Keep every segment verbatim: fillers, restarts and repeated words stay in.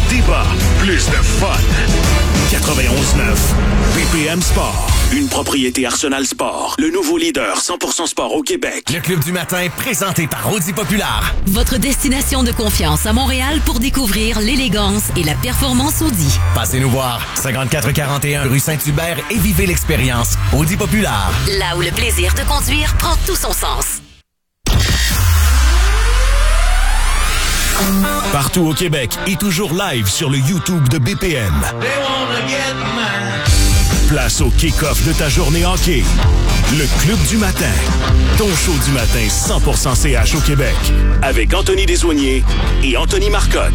débat, plus de fun. quatre-vingt-onze neuf B P M Sport. Une propriété Arsenal Sport. Le nouveau leader cent pour cent sport au Québec. Le Club du matin, présenté par Audi Populaire. Votre destination de confiance à Montréal pour découvrir l'élégance et la performance Audi. Passez nous voir, cinquante-quatre quarante et un rue Saint-Hubert et vivez l'expérience Audi Populaire. Là où le plaisir de conduire prend tout son sens. Partout au Québec et toujours live sur le YouTube de B P M. Place au kick-off de ta journée hockey. Le Club du matin. Ton show du matin cent pour cent C H au Québec. Avec Anthony Desoigniers et Anthony Marcotte.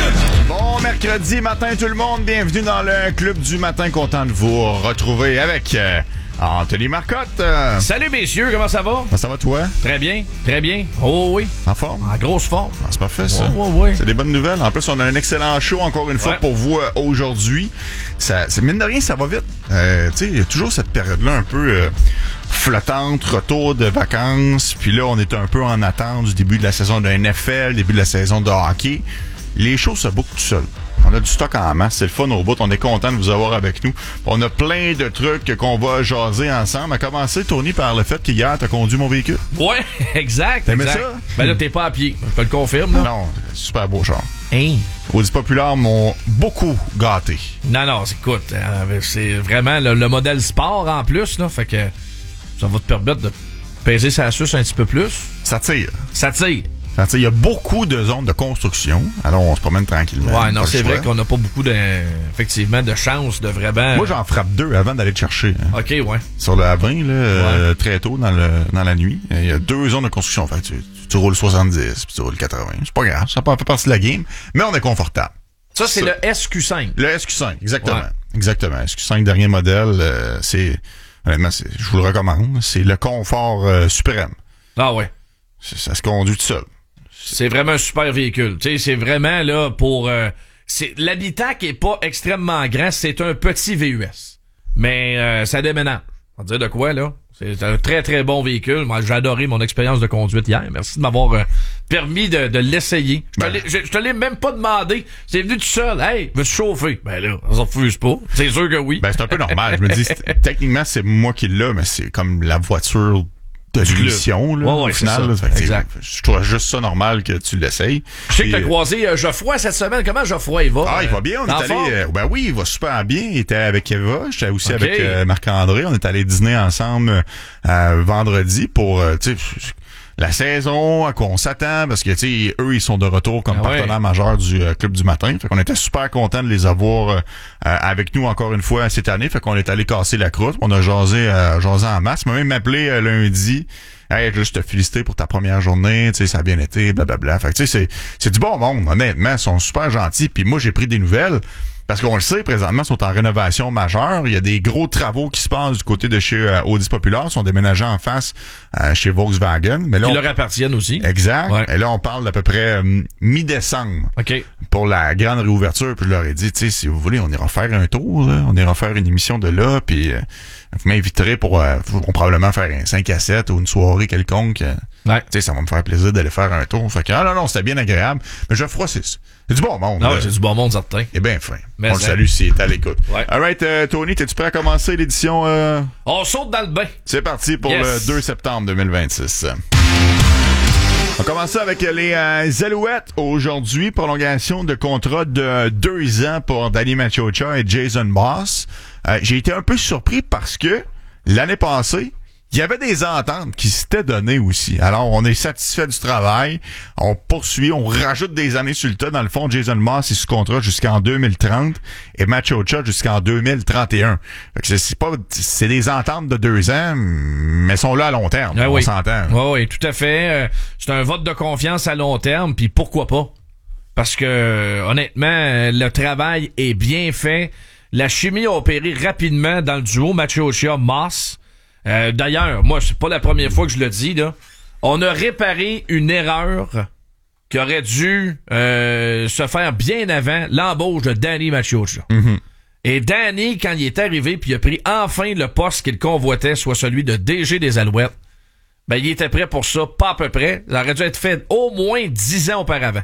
Bon mercredi matin tout le monde. Bienvenue dans le Club du matin. Content de vous retrouver avec... Euh, Anthony Marcotte. Euh... Salut messieurs, comment ça va? Ça va toi? Très bien, très bien. Oh oui. En forme? En grosse forme. Ah, c'est parfait ça. Oh, oh, oui. C'est des bonnes nouvelles. En plus, on a un excellent show encore une fois ouais. pour vous euh, aujourd'hui. Ça, c'est, mine de rien, ça va vite. Euh, tu sais, il y a toujours cette période-là un peu euh, flottante, retour de vacances. Puis là, on est un peu en attente du début de la saison de N F L, début de la saison de hockey. Les shows se bookent tout seuls. On a du stock en masse, c'est le fun au bout, on est content de vous avoir avec nous. On a plein de trucs qu'on va jaser ensemble. À commencer, Tony, par le fait qu'hier, t'as conduit mon véhicule. Ouais, exact. T'aimais exact. ça? Ben là, t'es pas à pied, je te le confirme. Là. Non, super beau char. Hein? Audi Populaire m'ont beaucoup gâté. Non, non, écoute, euh, c'est vraiment le, le modèle sport en plus, là, fait que ça va te permettre de peser sa suce un petit peu plus. Ça tire. Ça tire. Il y a beaucoup de zones de construction. Alors, on se promène tranquillement. Ouais, non, c'est vrai qu'on n'a pas beaucoup de, effectivement, de chance de vraiment... Moi, j'en frappe deux avant d'aller te chercher. Hein. OK, ouais. Sur le A vingt, là, ouais. euh, très tôt dans, le, dans la nuit, il y a deux zones de construction. Fait, tu, tu, tu roules soixante-dix, puis tu roules quatre-vingts. C'est pas grave, ça fait partie de la game, mais on est confortable. Ça, c'est ça. Le S Q cinq. Le S Q cinq, exactement. Ouais. Exactement. S Q cinq, dernier modèle, euh, c'est... Honnêtement, c'est, je vous le recommande. C'est le confort euh, suprême. Ah ouais. C'est, ça se conduit tout seul. C'est vraiment un super véhicule. Tu sais, c'est vraiment là pour... Euh, c'est l'habitacle est pas extrêmement grand, c'est un petit V U S. Mais euh, ça déménage. On va dire de quoi, là? C'est un très, très bon véhicule. Moi, j'ai adoré mon expérience de conduite hier. Merci de m'avoir euh, permis de, de l'essayer. Je te, ben. l'ai, je, je te l'ai même pas demandé. C'est venu tout seul. Hey, veux-tu chauffer? Ben là, on s'en refuse pas. C'est sûr que oui. Ben, c'est un peu normal. Je me dis, techniquement, c'est moi qui l'ai, mais c'est comme la voiture... de l'émission, là, ouais, ouais, au final. Là, fait, exact. Je trouve juste ça normal que tu l'essayes. Je sais et, que t'as croisé euh, Geoffroy cette semaine. Comment Geoffroy, il va? Ah, il va bien. On est allé, euh, ben oui, il va super bien. Il était avec Eva. J'étais aussi okay. avec euh, Marc-André. On est allé dîner ensemble euh, vendredi pour, euh, tu sais, la saison, à quoi on s'attend, parce que, tu sais, eux, ils sont de retour comme ah partenaires ouais. majeurs du euh, Club du matin. Fait qu'on était super contents de les avoir euh, avec nous encore une fois cette année. Fait qu'on est allé casser la croûte. On a jasé, euh, jasé en masse. Il m'a même appelé euh, lundi. Hey, juste te féliciter pour ta première journée, tu sais, ça a bien été, blablabla. Fait que, tu sais, c'est, c'est du bon monde, honnêtement. Ils sont super gentils. Puis moi, j'ai pris des nouvelles. Parce qu'on le sait, présentement, ils sont en rénovation majeure. Il y a des gros travaux qui se passent du côté de chez euh, Audi Populaire. Ils sont déménagés en face euh, chez Volkswagen. Mais là, Qui on... leur appartiennent aussi. Exact. Ouais. Et là, on parle d'à peu près euh, mi-décembre. OK. Pour la grande réouverture. Puis je leur ai dit, tu sais, si vous voulez, on ira faire un tour. Là. On ira faire une émission de là. Puis euh, vous m'inviterez pour euh, on probablement faire un cinq à sept ou une soirée quelconque. Euh, ouais. Tu sais, ça va me faire plaisir d'aller faire un tour. Fait que, ah non, non, c'était bien agréable. Mais Geoffroy, c'est C'est du bon monde. Non, là. c'est du bon monde, certain. Eh bien, fin. Mais on le salue s'il est à l'écoute. Ouais. All right, euh, Tony, t'es-tu prêt à commencer l'édition? Euh... On saute dans le bain. C'est parti pour yes. le deux septembre deux mille vingt-six. On commence ça avec les euh, Alouettes. Aujourd'hui, prolongation de contrat de deux ans pour Danny Maciocia et Jason Moss. Euh, j'ai été un peu surpris parce que l'année passée, il y avait des ententes qui s'étaient données aussi. Alors, on est satisfait du travail. On poursuit, on rajoute des années sur le tas. Dans le fond, Jason Moss est sous contrat jusqu'en deux mille trente et Maciocia jusqu'en deux mille trente et un. Fait que c'est, c'est pas, c'est des ententes de deux ans, mais sont là à long terme. Ah, on oui. s'entend. Oui, oui, tout à fait. C'est un vote de confiance à long terme, puis pourquoi pas? Parce que, honnêtement, le travail est bien fait. La chimie a opéré rapidement dans le duo Maciocia-Moss. Euh, d'ailleurs, moi, c'est pas la première fois que je le dis, là. On a réparé une erreur qui aurait dû euh, se faire bien avant l'embauche de Danny Maciocia. Mm-hmm. Et Danny, quand il est arrivé puis il a pris enfin le poste qu'il convoitait, soit celui de D G des Alouettes, ben il était prêt pour ça, pas à peu près. Ça aurait dû être fait au moins dix ans auparavant.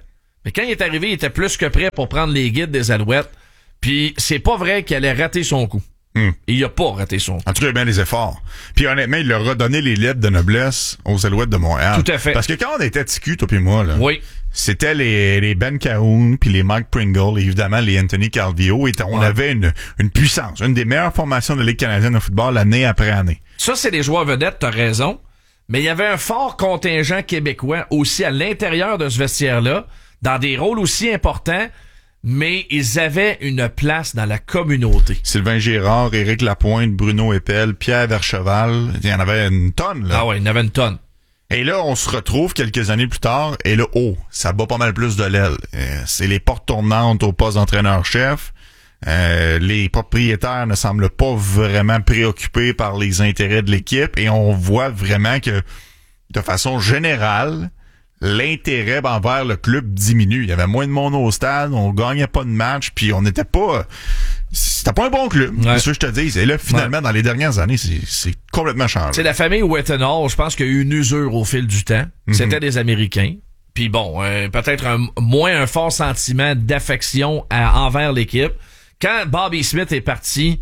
Mais quand il est arrivé, il était plus que prêt pour prendre les guides des Alouettes. Puis c'est pas vrai qu'il allait rater son coup. Mm. Et il a pas raté son coup. En tout cas, il a bien les efforts. Puis honnêtement, il leur a donné les lettres de noblesse aux Alouettes de Montréal. Tout à fait. Parce que quand on était ticus, toi et moi, là, oui. c'était les, les Ben Cahoon, puis les Mike Pringle, et évidemment les Anthony Calvillo. Et on ouais. avait une, une puissance, une des meilleures formations de la Ligue canadienne de football année après année. Ça, c'est des joueurs vedettes, t'as raison. Mais il y avait un fort contingent québécois aussi à l'intérieur de ce vestiaire-là, dans des rôles aussi importants, mais ils avaient une place dans la communauté. Sylvain Girard, Éric Lapointe, Bruno Eppel, Pierre Vercheval, il y en avait une tonne, là. Ah ouais, il y en avait une tonne. Et là, on se retrouve quelques années plus tard, et là, oh, ça bat pas mal plus de l'aile. Euh, c'est les portes tournantes au poste d'entraîneur-chef. Euh, les propriétaires ne semblent pas vraiment préoccupés par les intérêts de l'équipe, et on voit vraiment que, de façon générale, l'intérêt envers le club diminue. Il y avait moins de monde au stade, on gagnait pas de match, puis on n'était pas... C'était pas un bon club, ouais. C'est ce que je te dis. Et là, finalement, ouais. dans les dernières années, c'est, c'est complètement changé. C'est la famille Wetenhall, je pense qu'il y a eu une usure au fil du temps. Mm-hmm. C'était des Américains. Puis bon, euh, peut-être un, moins un fort sentiment d'affection à, envers l'équipe. Quand Bobby Smith est parti,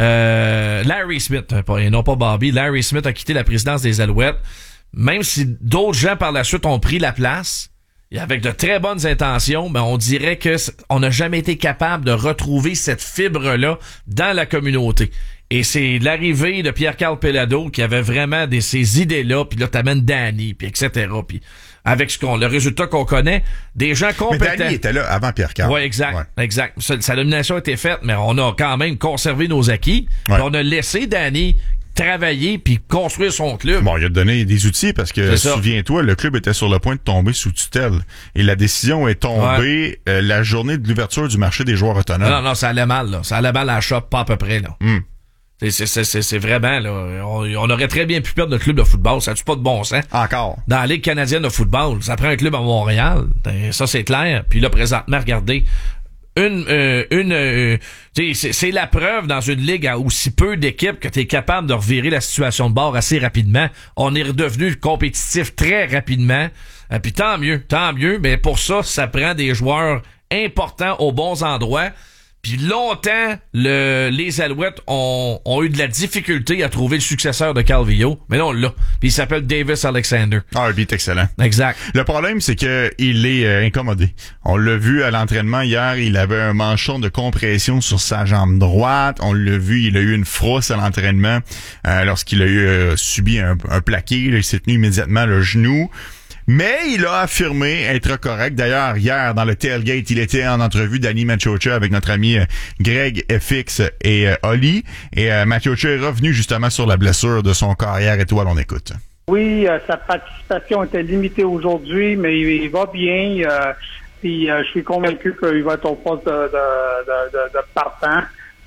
euh, Larry Smith, et non pas Bobby, Larry Smith a quitté la présidence des Alouettes. Même si d'autres gens par la suite ont pris la place, et avec de très bonnes intentions, ben on dirait que on n'a jamais été capable de retrouver cette fibre-là dans la communauté. Et c'est l'arrivée de Pierre-Carl Pelado qui avait vraiment des, ces idées-là, puis là t'amènes Danny, puis et cetera. Puis avec ce qu'on, le résultat qu'on connaît, des gens compétents. Mais Danny était là avant Pierre-Carl. Oui, exact, ouais. exact. Sa, sa nomination a été faite, mais on a quand même conservé nos acquis. Ouais. Puis on a laissé Danny travailler puis construire son club. Bon, il a donné des outils parce que, souviens-toi, le club était sur le point de tomber sous tutelle. Et la décision est tombée ouais. euh, la journée de l'ouverture du marché des joueurs autonomes. Non, non, ça allait mal, là. Ça allait mal à la shop, pas à peu près, là. Mm. C'est, c'est, c'est, c'est vraiment, là. On, on aurait très bien pu perdre notre club de football. Ça n'a pas de bon sens. Encore. Dans la Ligue canadienne de football, ça prend un club à Montréal. Ça, c'est clair. Puis là, présentement, regardez. Une, euh, une, euh, c'est, c'est la preuve dans une ligue à aussi peu d'équipes que tu es capable de revirer la situation de bord assez rapidement. On est redevenu compétitif très rapidement. Euh, puis tant mieux, tant mieux. Mais pour ça, ça prend des joueurs importants aux bons endroits. Puis longtemps, le, les Alouettes ont, ont eu de la difficulté à trouver le successeur de Calvillo. Mais non, là. Puis il s'appelle Davis Alexander. Ah, il est excellent. Exact. Le problème, c'est que il est euh, incommodé. On l'a vu à l'entraînement hier, il avait un manchon de compression sur sa jambe droite. On l'a vu, il a eu une frousse à l'entraînement euh, lorsqu'il a eu euh, subi un, un plaqué. Là, il s'est tenu immédiatement le genou. Mais il a affirmé être correct. D'ailleurs, hier, dans le tailgate, il était en entrevue d'Annie Machocha avec notre ami euh, Greg F X et euh, Oli. Et euh, Machocha est revenu justement sur la blessure de son carrière étoile. On écoute. Oui, euh, sa participation était limitée aujourd'hui, mais il, il va bien. Euh, puis euh, je suis convaincu qu'il va être au poste de, de, de, de, de partant.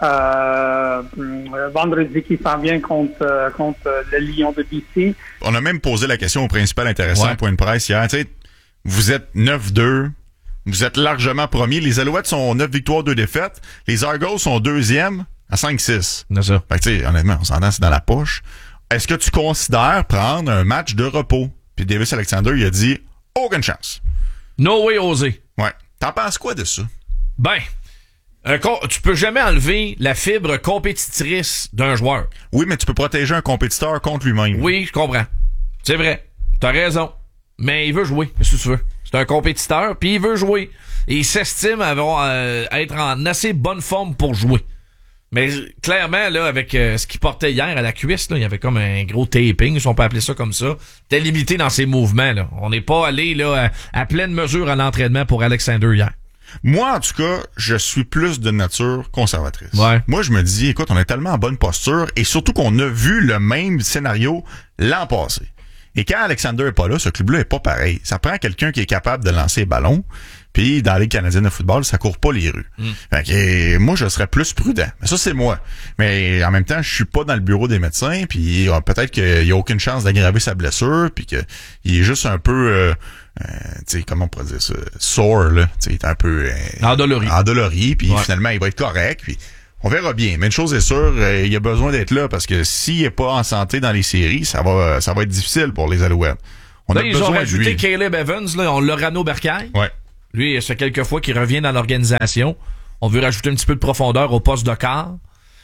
Euh, vendredi qui s'en vient contre contre le Lion de B C. On a même posé la question au principal intéressant ouais. point de presse hier. Tu sais, vous êtes neuf deux, vous êtes largement premier. Les Alouettes sont neuf victoires, deux défaites. Les Argos sont deuxième à cinq six. C'est ça. Fait que tu sais, honnêtement, on s'entend, c'est dans la poche. Est-ce que tu considères prendre un match de repos? Puis Davis Alexander, il a dit aucune chance. No way osé. Ouais. T'en penses quoi de ça? Ben, Un co- tu peux jamais enlever la fibre compétitrice d'un joueur. Oui, mais tu peux protéger un compétiteur contre lui-même. Oui, je comprends. C'est vrai. T'as raison. Mais il veut jouer, si tu veux. C'est un compétiteur, puis il veut jouer. Et il s'estime avoir, euh, être en assez bonne forme pour jouer. Mais clairement, là, avec euh, ce qu'il portait hier à la cuisse, là, il y avait comme un gros taping, si on peut appeler ça comme ça. T'es limité dans ses mouvements, là. On n'est pas allé là à, à pleine mesure à l'entraînement pour Alexander hier. Moi, en tout cas, je suis plus de nature conservatrice. Ouais. Moi, je me dis, écoute, on est tellement en bonne posture et surtout qu'on a vu le même scénario l'an passé. Et quand Alexander est pas là, ce club-là est pas pareil. Ça prend quelqu'un qui est capable de lancer les ballons. Puis dans la Ligue canadienne de football, ça court pas les rues. Mm. Fait que, et, moi, je serais plus prudent. Mais ça, c'est moi. Mais en même temps, je suis pas dans le bureau des médecins. Puis euh, peut-être qu'il y a aucune chance d'aggraver sa blessure. Puis qu'il est juste un peu... Euh, Euh, tu sais, comment on pourrait dire ça, sore, là, tu sais, il est un peu euh, endolori, endolori, puis ouais. finalement il va être correct, puis on verra bien. Mais une chose est sûre, euh, il a besoin d'être là parce que s'il est pas en santé dans les séries, ça va, ça va être difficile pour les Alouettes. On là, a ils besoin ont de rajouté lui. Caleb Evans, là, on l'a Rano Bercaille. Ouais. Lui, c'est quelques fois qu'il revient dans l'organisation. On veut rajouter un petit peu de profondeur au poste de quart.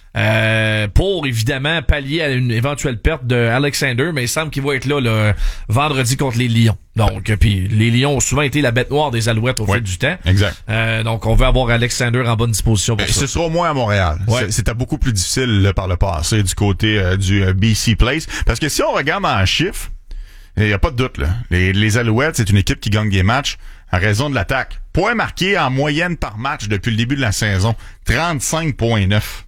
Euh, pour évidemment pallier à une éventuelle perte de Alexander, mais il semble qu'il va être là, là vendredi contre les Lions. Donc, puis les Lions ont souvent été la bête noire des Alouettes au oui, fil du temps. Exact. Euh, donc, on veut avoir Alexander en bonne disposition pour ben, ça. Ce sera au moins à Montréal. Ouais. C'était beaucoup plus difficile là, par le passé du côté euh, du euh, B C Place. Parce que si on regarde en chiffres, il n'y a pas de doute. Là. Les, les Alouettes, c'est une équipe qui gagne des matchs à raison de l'attaque. Points marqués en moyenne par match depuis le début de la saison, trente-cinq virgule neuf.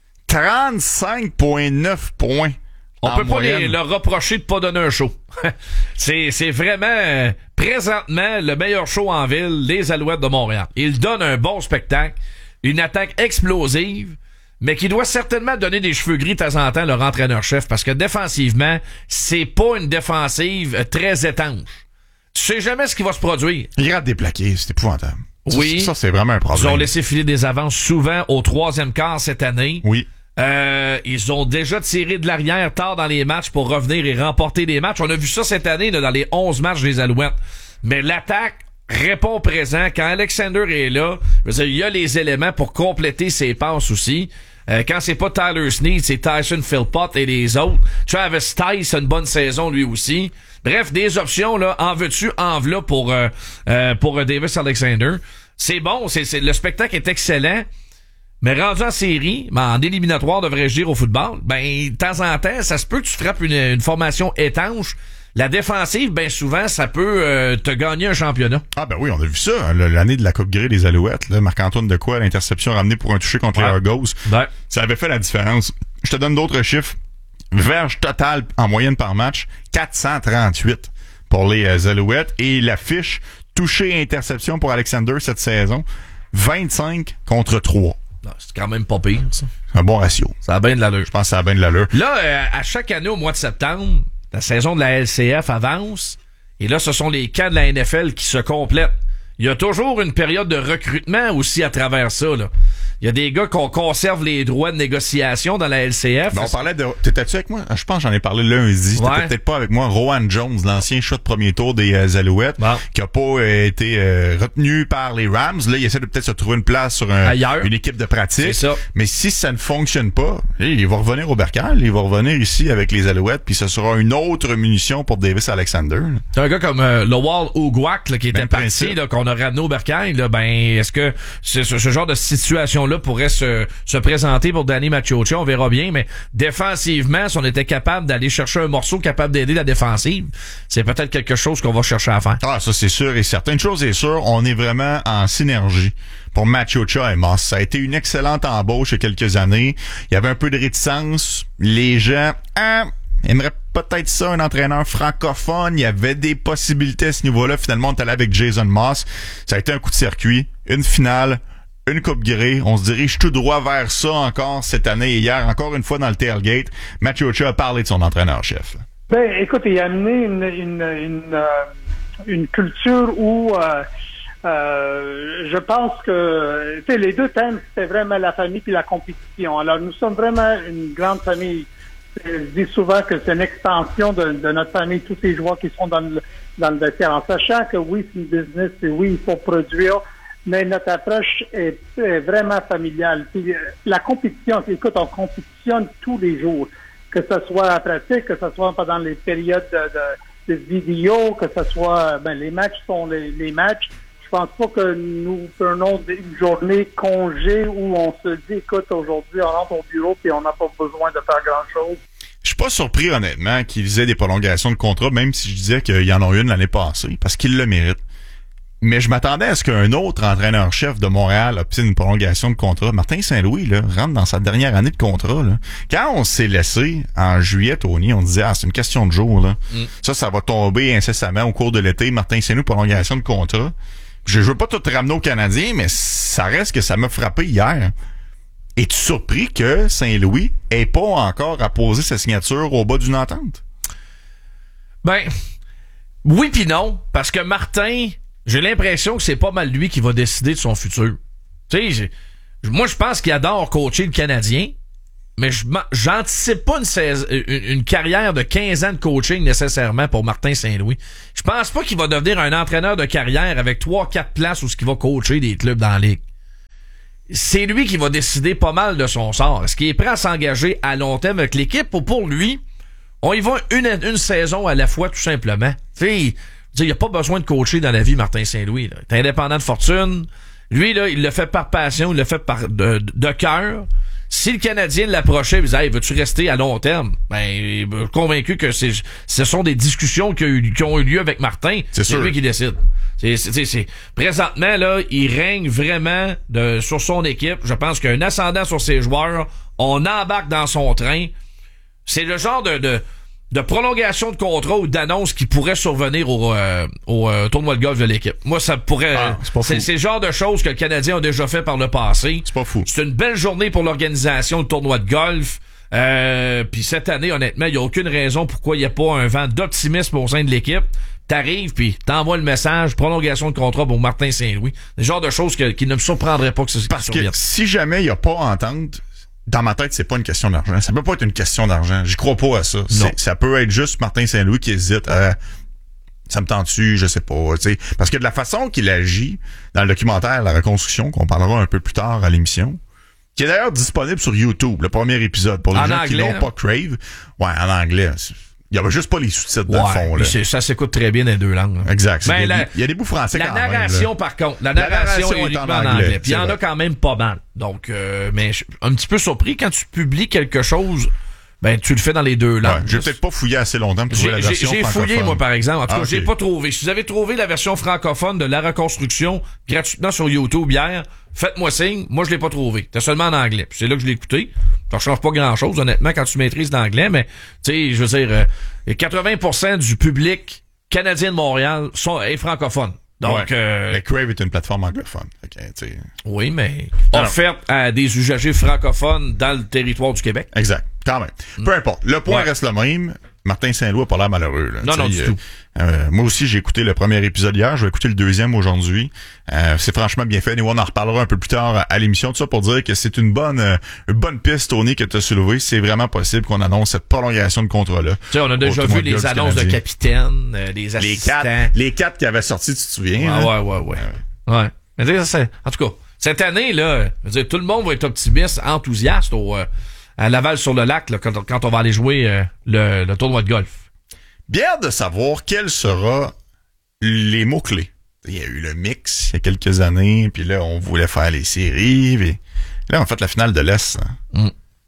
trente-cinq virgule neuf points. On peut pas les, leur reprocher de pas donner un show. c'est, c'est vraiment, euh, présentement, le meilleur show en ville, les Alouettes de Montréal. Ils donnent un bon spectacle, une attaque explosive, mais qui doit certainement donner des cheveux gris de temps en temps leur entraîneur-chef, parce que défensivement, c'est pas une défensive très étanche. Tu sais jamais ce qui va se produire. Ils ratent des plaqués, c'est épouvantable. Oui. Ça, ça, c'est vraiment un problème. Ils ont laissé filer des avances souvent au troisième quart cette année. Oui. Euh, ils ont déjà tiré de l'arrière tard dans les matchs pour revenir et remporter des matchs. On a vu ça cette année là, dans les onze matchs des Alouettes. Mais l'attaque répond présent. Quand Alexander est là, je veux dire, il y a les éléments pour compléter ses passes aussi. Euh, quand c'est pas Tyler Snead, c'est Tyson Philpott et les autres. Travis Tice a une bonne saison lui aussi. Bref, des options là, en veux-tu, en v'là pour euh, euh, pour euh, Davis Alexander. C'est bon, c'est, c'est le spectacle est excellent. Mais rendu en série, ben en éliminatoire, devrais-je dire, au football, ben de temps en temps, ça se peut que tu frappes une, une formation étanche. La défensive, ben souvent, ça peut euh, te gagner un championnat. Ah ben oui, on a vu ça, hein, l'année de la Coupe Grey des Alouettes. Là, Marc-Antoine Dequoy, l'interception ramenée pour un toucher contre ouais. les Argos. Ouais. Ça avait fait la différence. Je te donne d'autres chiffres. Verge totale en moyenne par match, quatre cent trente-huit pour les euh, Alouettes. Et la fiche toucher-interception pour Alexander cette saison, vingt-cinq contre trois. Non, c'est quand même pas pire, ça. C'est un bon ratio. Ça a bien de l'allure. Je pense que ça a bien de l'allure. Là, euh, à chaque année, au mois de septembre, la saison de la L C F avance. Et là, ce sont les camps de la N F L qui se complètent. Il y a toujours une période de recrutement aussi à travers ça, là. Il y a des gars qu'on conserve les droits de négociation dans la L C F. Ben, on parlait de... T'étais-tu avec moi? Je pense que j'en ai parlé lundi. Ouais. T'étais peut-être pas avec moi. Rowan Jones, l'ancien choix de premier tour des euh, Alouettes, bon. qui a pas euh, été euh, retenu par les Rams. Là, il essaie de peut-être se trouver une place sur un, une équipe de pratique. C'est ça. Mais si ça ne fonctionne pas, il va revenir au Bercail. Il va revenir ici avec les Alouettes, puis ce sera une autre munition pour Davis Alexander. C'est un gars comme euh, Lowell Oguac, là, qui était ben, parti, là, qu'on a ramené au Bercail. Là, ben, est-ce que ce, ce, ce genre de situation-là pourrait se se présenter pour Danny Maciocia, on verra bien, mais défensivement, si on était capable d'aller chercher un morceau capable d'aider la défensive, c'est peut-être quelque chose qu'on va chercher à faire. Ah, ça c'est sûr et certain. Une chose est sûre, on est vraiment en synergie pour Maciocia et Moss. Ça a été une excellente embauche il y a quelques années. Il y avait un peu de réticence. Les gens hein, aimeraient peut-être ça, un entraîneur francophone. Il y avait des possibilités à ce niveau-là. Finalement, on est allé avec Jason Moss. Ça a été un coup de circuit. Une finale. Une Coupe Grey, on se dirige tout droit vers ça encore cette année et hier, encore une fois dans le tailgate. Maciocia a parlé de son entraîneur-chef. Ben, écoute, il a amené une, une, une, euh, une culture où euh, euh, je pense que tu sais, les deux thèmes, c'était vraiment la famille puis la compétition. Alors, nous sommes vraiment une grande famille. Je dis souvent que c'est une extension de, de notre famille, tous ces joueurs qui sont dans le, dans le vestiaire, en sachant que oui, c'est une business, et oui, il faut produire, mais notre approche est, est vraiment familiale. Puis, la compétition, écoute, on compétitionne tous les jours, que ce soit à pratique, que ce soit pendant les périodes de, de, de vidéo, que ce soit, ben, les matchs sont les, les matchs. Je pense pas que nous prenons une journée congé où on se dit, écoute, aujourd'hui, on rentre au bureau puis on n'a pas besoin de faire grand-chose. Je suis pas surpris, honnêtement, qu'ils aient des prolongations de contrat, même si je disais qu'il y en a une l'année passée, parce qu'ils le méritent. Mais je m'attendais à ce qu'un autre entraîneur-chef de Montréal obtienne une prolongation de contrat. Martin Saint-Louis, là, rentre dans sa dernière année de contrat, là. Quand on s'est laissé en juillet, Tony, on disait, ah, c'est une question de jour, là. Mm. Ça, ça va tomber incessamment au cours de l'été. Martin Saint-Louis, prolongation de contrat. Je, je veux pas tout ramener aux Canadiens, mais ça reste que ça m'a frappé hier. Es-tu surpris que Saint-Louis ait pas encore apposé sa signature au bas d'une entente? Ben, oui pis non, parce que Martin, j'ai l'impression que c'est pas mal lui qui va décider de son futur. Tu sais, moi je pense qu'il adore coacher le Canadien, mais je, j'anticipe pas une, saison, une, une carrière de quinze ans de coaching nécessairement pour Martin Saint-Louis. Je pense pas qu'il va devenir un entraîneur de carrière avec trois quatre places où ce qu'il va coacher des clubs dans la ligue. C'est lui qui va décider pas mal de son sort. Est-ce qu'il est prêt à s'engager à long terme avec l'équipe ou pour lui, on y va une, une saison à la fois tout simplement. Tu sais, il n'y a pas besoin de coacher dans la vie, Martin Saint-Louis. Là. Il est indépendant de fortune. Lui, là, il le fait par passion, il le fait par de, de, de cœur. Si le Canadien l'approchait et disait hey, veux-tu rester à long terme? Ben, il est convaincu que c'est, ce sont des discussions qui, a eu, qui ont eu lieu avec Martin. C'est, c'est lui qui décide. C'est, c'est, c'est, présentement, là, il règne vraiment de, sur son équipe. Je pense qu'il y a un ascendant sur ses joueurs. On embarque dans son train. C'est le genre de, de, de prolongation de contrat ou d'annonce qui pourrait survenir au, euh, au euh, tournoi de golf de l'équipe. Moi, ça pourrait... Ah, c'est, c'est, c'est le genre de choses que le Canadien a déjà fait par le passé. C'est pas fou. C'est une belle journée pour l'organisation du tournoi de golf. Euh, puis cette année, honnêtement, il n'y a aucune raison pourquoi il n'y a pas un vent d'optimisme au sein de l'équipe. T'arrives, puis t'envoies le message, prolongation de contrat pour Martin Saint-Louis. Le genre de choses que, qui ne me surprendraient pas que ce Parce que si jamais il n'y a pas entente, dans ma tête, c'est pas une question d'argent. Ça peut pas être une question d'argent. J'y crois pas à ça. C'est, ça peut être juste Martin Saint-Louis qui hésite à... Ça me tente-tu, je sais pas, tu sais. Parce que de la façon qu'il agit dans le documentaire La Reconstruction, qu'on parlera un peu plus tard à l'émission, qui est d'ailleurs disponible sur YouTube, le premier épisode, pour les en gens anglais, qui n'ont pas Crave. Ouais, en anglais. Il y avait juste pas les sous-titres dans ouais, le fond. Là. Ça s'écoute très bien dans les deux langues. Là. Exact. Ben, il, y a, la, il y a des bouts français quand même. La narration, par contre. La narration, la narration est uniquement en anglais. Puis il y en a quand même pas mal. Donc, euh, mais je suis un petit peu surpris quand tu publies quelque chose... Ben, tu le fais dans les deux langues. Ouais, j'ai peut-être pas fouillé assez longtemps pour trouver la version j'ai, j'ai francophone. J'ai fouillé, moi, par exemple. En tout ah, cas, okay. j'ai pas trouvé. Si vous avez trouvé la version francophone de La Reconstruction gratuitement sur YouTube hier, faites-moi signe. Moi, je l'ai pas trouvé. C'était seulement en anglais. Puis c'est là que je l'ai écouté. Ça change pas grand-chose, honnêtement, quand tu maîtrises l'anglais. Mais, tu sais, je veux dire, euh, quatre-vingts pour cent du public canadien de Montréal sont, est francophone. Donc, ouais. euh, mais Crave est une plateforme anglophone. Okay, t'sais. Oui, mais offerte à des usagers francophones dans le territoire du Québec. Exact. Quand même. Mm. Peu importe. Le point ouais. reste le même. Martin Saint-Louis a pas l'air malheureux. Là. Non, non, du euh, tout. Euh, moi aussi, j'ai écouté le premier épisode hier. Je vais écouter le deuxième aujourd'hui. Euh, c'est franchement bien fait. Et on en reparlera un peu plus tard à l'émission. Tout ça pour dire que c'est une bonne euh, une bonne piste, Tony, que tu as soulevée. C'est vraiment possible qu'on annonce cette prolongation de contrat-là. Tu sais, on a déjà vu les annonces de capitaine, euh, des assistants. Les quatre, les quatre qui avaient sorti, tu te souviens? Ah, ouais, ouais, ouais, ouais. Ouais. Mais tu sais, c'est, en tout cas, cette année, là, je veux dire, tout le monde va être optimiste, enthousiaste au... Euh, à Laval-sur-le-Lac, là, quand, quand on va aller jouer euh, le, le tournoi de golf. Bien de savoir quels seront les mots-clés. Il y a eu le mix il y a quelques années, puis là, on voulait faire les séries, puis là, on a fait la finale de l'Est. Hein. Mm.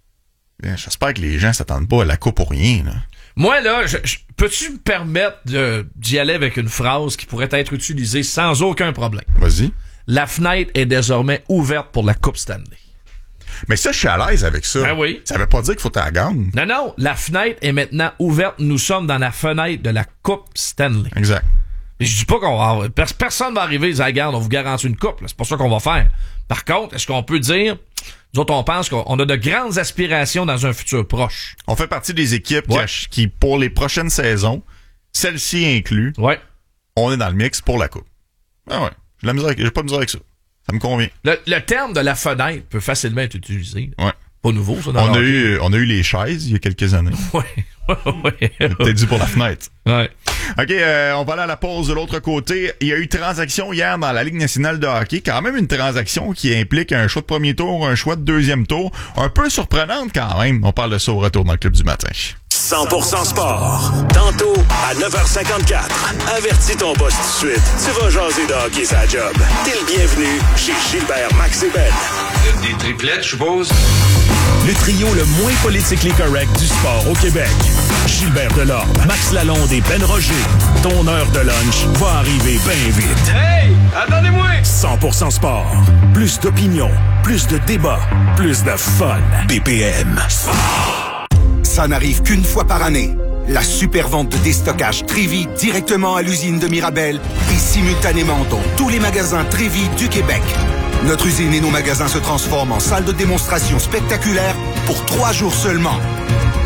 Bien, j'espère que les gens s'attendent pas à la coupe pour rien. Là. Moi, là, je, je, peux-tu me permettre de, d'y aller avec une phrase qui pourrait être utilisée sans aucun problème? Vas-y. La fenêtre est désormais ouverte pour la Coupe Stanley. Mais ça, je suis à l'aise avec ça. Ben oui. Ça veut pas dire qu'il faut que tu la gagnes. Non, non. La fenêtre est maintenant ouverte. Nous sommes dans la fenêtre de la Coupe Stanley. Exact. Et je dis pas qu'on va... Personne va arriver et dire, regarde, on vous garantit une coupe. Là. C'est pas ça qu'on va faire. Par contre, est-ce qu'on peut dire... Nous autres, on pense qu'on a de grandes aspirations dans un futur proche. On fait partie des équipes ouais. qui, qui, pour les prochaines saisons, celle-ci inclus, ouais. on est dans le mix pour la coupe. Ah ouais. J'ai, la misère avec, j'ai pas de misère avec ça. Ça me convient. Le, le terme de la fenêtre peut facilement être utilisé. Ouais. Pas nouveau, ça. On a eu, on a eu les chaises il y a quelques années. Ouais. ouais. Peut-être dû pour la fenêtre. Ouais. OK, euh, on va aller à la pause de l'autre côté. Il y a eu transaction hier dans la Ligue nationale de hockey. Quand même une transaction qui implique un choix de premier tour, un choix de deuxième tour. Un peu surprenante quand même. On parle de ça au retour dans le Club du matin. cent pour cent sport. Tantôt, à neuf heures cinquante-quatre. Avertis ton boss tout de suite. Tu vas jaser de hockey sa job. T'es le bienvenu chez Gilbert Max et Ben. Des triplettes, je suppose? Le trio le moins politically correct du sport au Québec. Gilbert Delorme, Max Lalonde et Ben Roger. Ton heure de lunch va arriver bien vite. Hey! Attendez-moi! cent pour cent sport. Plus d'opinion, plus de débats, plus de fun. B P M. Sport. Ça n'arrive qu'une fois par année. La super vente de déstockage Trévis directement à l'usine de Mirabel et simultanément dans tous les magasins Trévis du Québec. Notre usine et nos magasins se transforment en salle de démonstration spectaculaire pour trois jours seulement.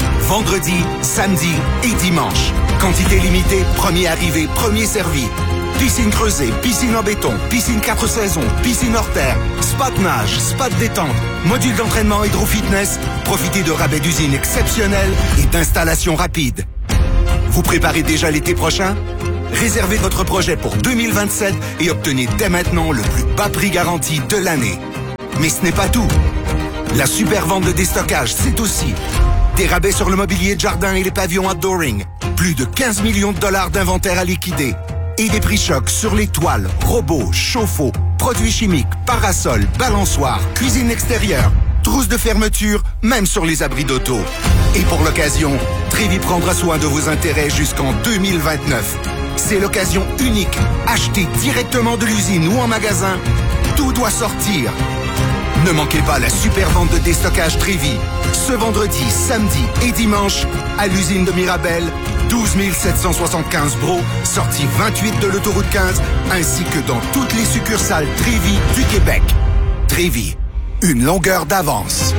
Vendredi, samedi et dimanche. Quantité limitée, premier arrivé, premier servi. Piscine creusée, piscine en béton, piscine quatre saisons, piscine hors terre, spa de nage, spa de détente, module d'entraînement hydro-fitness. Profitez de rabais d'usine exceptionnels et d'installations rapides. Vous préparez déjà l'été prochain? Réservez votre projet pour deux mille vingt-sept et obtenez dès maintenant le plus bas prix garanti de l'année. Mais ce n'est pas tout. La super vente de déstockage, c'est aussi des rabais sur le mobilier de jardin et les pavillons outdooring, plus de quinze millions de dollars d'inventaire à liquider et des prix chocs sur les toiles, robots, chauffe-eau, produits chimiques, parasols, balançoires, cuisine extérieure, trousses de fermeture, même sur les abris d'auto. Et pour l'occasion, Trévi prendra soin de vos intérêts jusqu'en deux mille vingt-neuf. C'est l'occasion unique. Achetez directement de l'usine ou en magasin. Tout doit sortir. Ne manquez pas la super vente de déstockage Trévi. Ce vendredi, samedi et dimanche, à l'usine de Mirabel, douze mille sept cent soixante-quinze Bro, sortie vingt-huit de l'autoroute quinze, ainsi que dans toutes les succursales Trévi du Québec. Trévi, une longueur d'avance.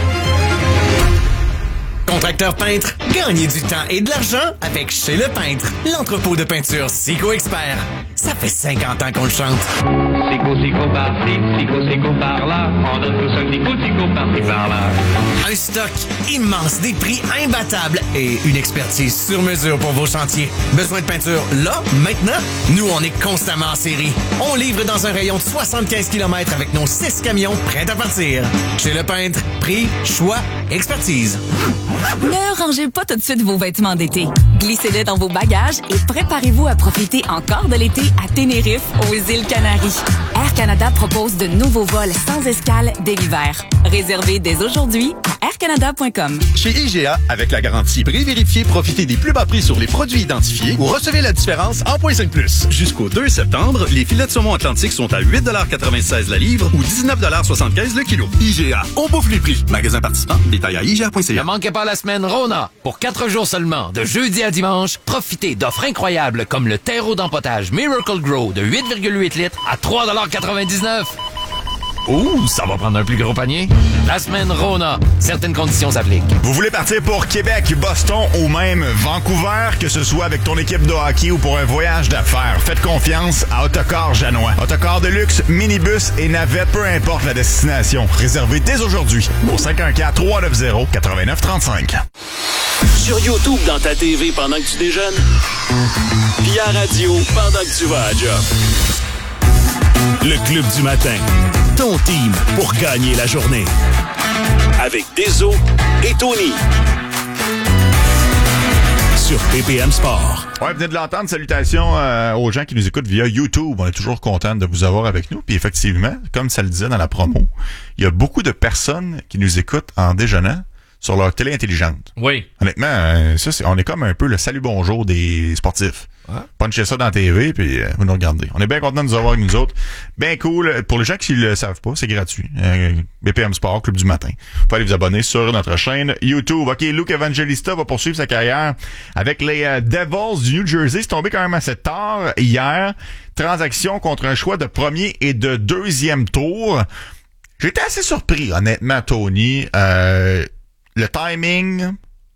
Contracteur peintre, gagnez du temps et de l'argent avec Chez Le Peintre, l'entrepôt de peinture Sico Expert. Ça fait cinquante ans qu'on le chante. Sico, Sico, par-ci, Sico, Sico, par-là. On donne tous un petit coup, Sico, par-ci, par-là. Un stock immense, des prix imbattables et une expertise sur mesure pour vos chantiers. Besoin de peinture là, maintenant? Nous, on est constamment en série. On livre dans un rayon de soixante-quinze kilomètres avec nos six camions prêts à partir. Chez Le Peintre, prix, choix, expertise. Ne rangez pas tout de suite vos vêtements d'été. Glissez-les dans vos bagages et préparez-vous à profiter encore de l'été à Tenerife, aux îles Canaries. Air Canada propose de nouveaux vols sans escale dès l'hiver. Réservez dès aujourd'hui à air canada point com. Chez I G A, avec la garantie prix vérifié, profitez des plus bas prix sur les produits identifiés ou recevez la différence en point cinq plus. Jusqu'au deux septembre, les filets de saumon atlantique sont à huit quatre-vingt-seize la livre ou dix-neuf soixante-quinze le kilo. I G A, on bouffe les prix. Magasin participant, détail à I G A point C A. Ne manquez pas la semaine Rona. Pour quatre jours seulement, de jeudi à dimanche, profitez d'offres incroyables comme le terreau d'empotage Miracle Grow de huit virgule huit litres à trois quatre-vingt-dix-neuf. Ouh, ça va prendre un plus gros panier. La semaine Rona. Certaines conditions s'appliquent. Vous voulez partir pour Québec, Boston ou même Vancouver, que ce soit avec ton équipe de hockey ou pour un voyage d'affaires, faites confiance à Autocar Janois. Autocar de luxe, minibus et navette, peu importe la destination. Réservez dès aujourd'hui au cinq un quatre, trois neuf zéro, neuf neuf trois cinq. Sur YouTube dans ta T V pendant que tu déjeunes. Puis à radio pendant que tu vas à job. Le Club du matin. Ton team pour gagner la journée. Avec Deso et Tony. Sur P P M Sport. Ouais, vous venez de l'entendre. Salutations euh, aux gens qui nous écoutent via YouTube. On est toujours content de vous avoir avec nous. Puis effectivement, comme ça le disait dans la promo, il y a beaucoup de personnes qui nous écoutent en déjeunant sur leur télé intelligente. Oui. Honnêtement, euh, ça, c'est, on est comme un peu le salut bonjour des sportifs. Ouais. Punchez ça dans la T V, puis euh, vous nous regardez. On est bien content de nous avoir avec nous autres. Bien cool. Pour les gens qui le savent pas, c'est gratuit. Euh, B P M Sport, Club du matin. Vous pouvez aller vous abonner sur notre chaîne YouTube. OK, Luke Evangelista va poursuivre sa carrière avec les euh, Devils du New Jersey. C'est tombé quand même assez tard hier. Transaction contre un choix de premier et de deuxième tour. J'étais assez surpris, honnêtement, Tony. Euh, le timing...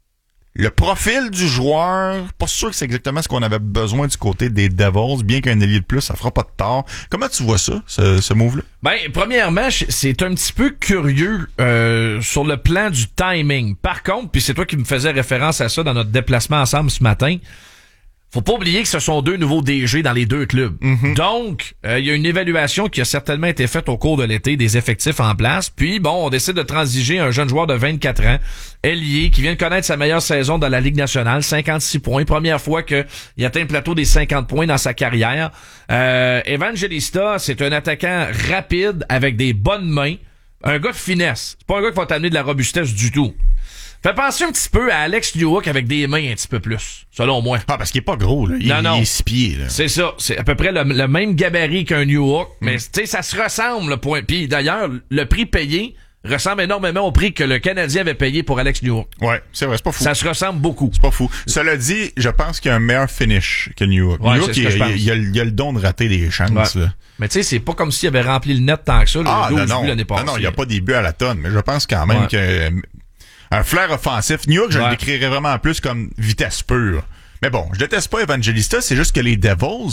Le profil du joueur, pas sûr que c'est exactement ce qu'on avait besoin du côté des Devils, bien qu'un ailier de plus, ça fera pas de tort. Comment tu vois ça, ce, ce move-là? Ben, premièrement, c'est un petit peu curieux euh, sur le plan du timing. Par contre, puis c'est toi qui me faisais référence à ça dans notre déplacement ensemble ce matin, faut pas oublier que ce sont deux nouveaux D G dans les deux clubs. Mm-hmm. Donc, il euh, y a une évaluation qui a certainement été faite au cours de l'été des effectifs en place. Puis, bon, on décide de transiger un jeune joueur de vingt-quatre ans, ailier, qui vient de connaître sa meilleure saison dans la Ligue nationale, cinquante-six points. Première fois qu'il atteint le plateau des cinquante points dans sa carrière. Euh, Evangelista, c'est un attaquant rapide avec des bonnes mains. Un gars de finesse. C'est pas un gars qui va t'amener de la robustesse du tout. Fait penser un petit peu à Alex Newhook avec des mains un petit peu plus, selon moi. Ah, parce qu'il est pas gros, là. Il, non, non. il est six pieds, là. C'est ça. C'est à peu près le, le même gabarit qu'un Newhook. Mm. Mais, tu sais, ça se ressemble, le point. Puis, d'ailleurs, le prix payé ressemble énormément au prix que le Canadien avait payé pour Alex Newhook. Ouais, c'est vrai, c'est pas fou. Ça se ressemble beaucoup. C'est pas fou. Cela dit, je pense qu'il y a un meilleur finish que Newhook. Ouais, Newhook, il, il, il, il, a, il a le don de rater des chances, ouais. Là. Mais tu sais, c'est pas comme s'il avait rempli le net tant que ça, ah, le douze non, buts l'année passée. Non, non, il y a pas des buts à la tonne, mais je pense quand même ouais. que... Un flair offensif. New York, je ouais. le décrirais vraiment plus comme vitesse pure. Mais bon, je déteste pas Evangelista, c'est juste que les Devils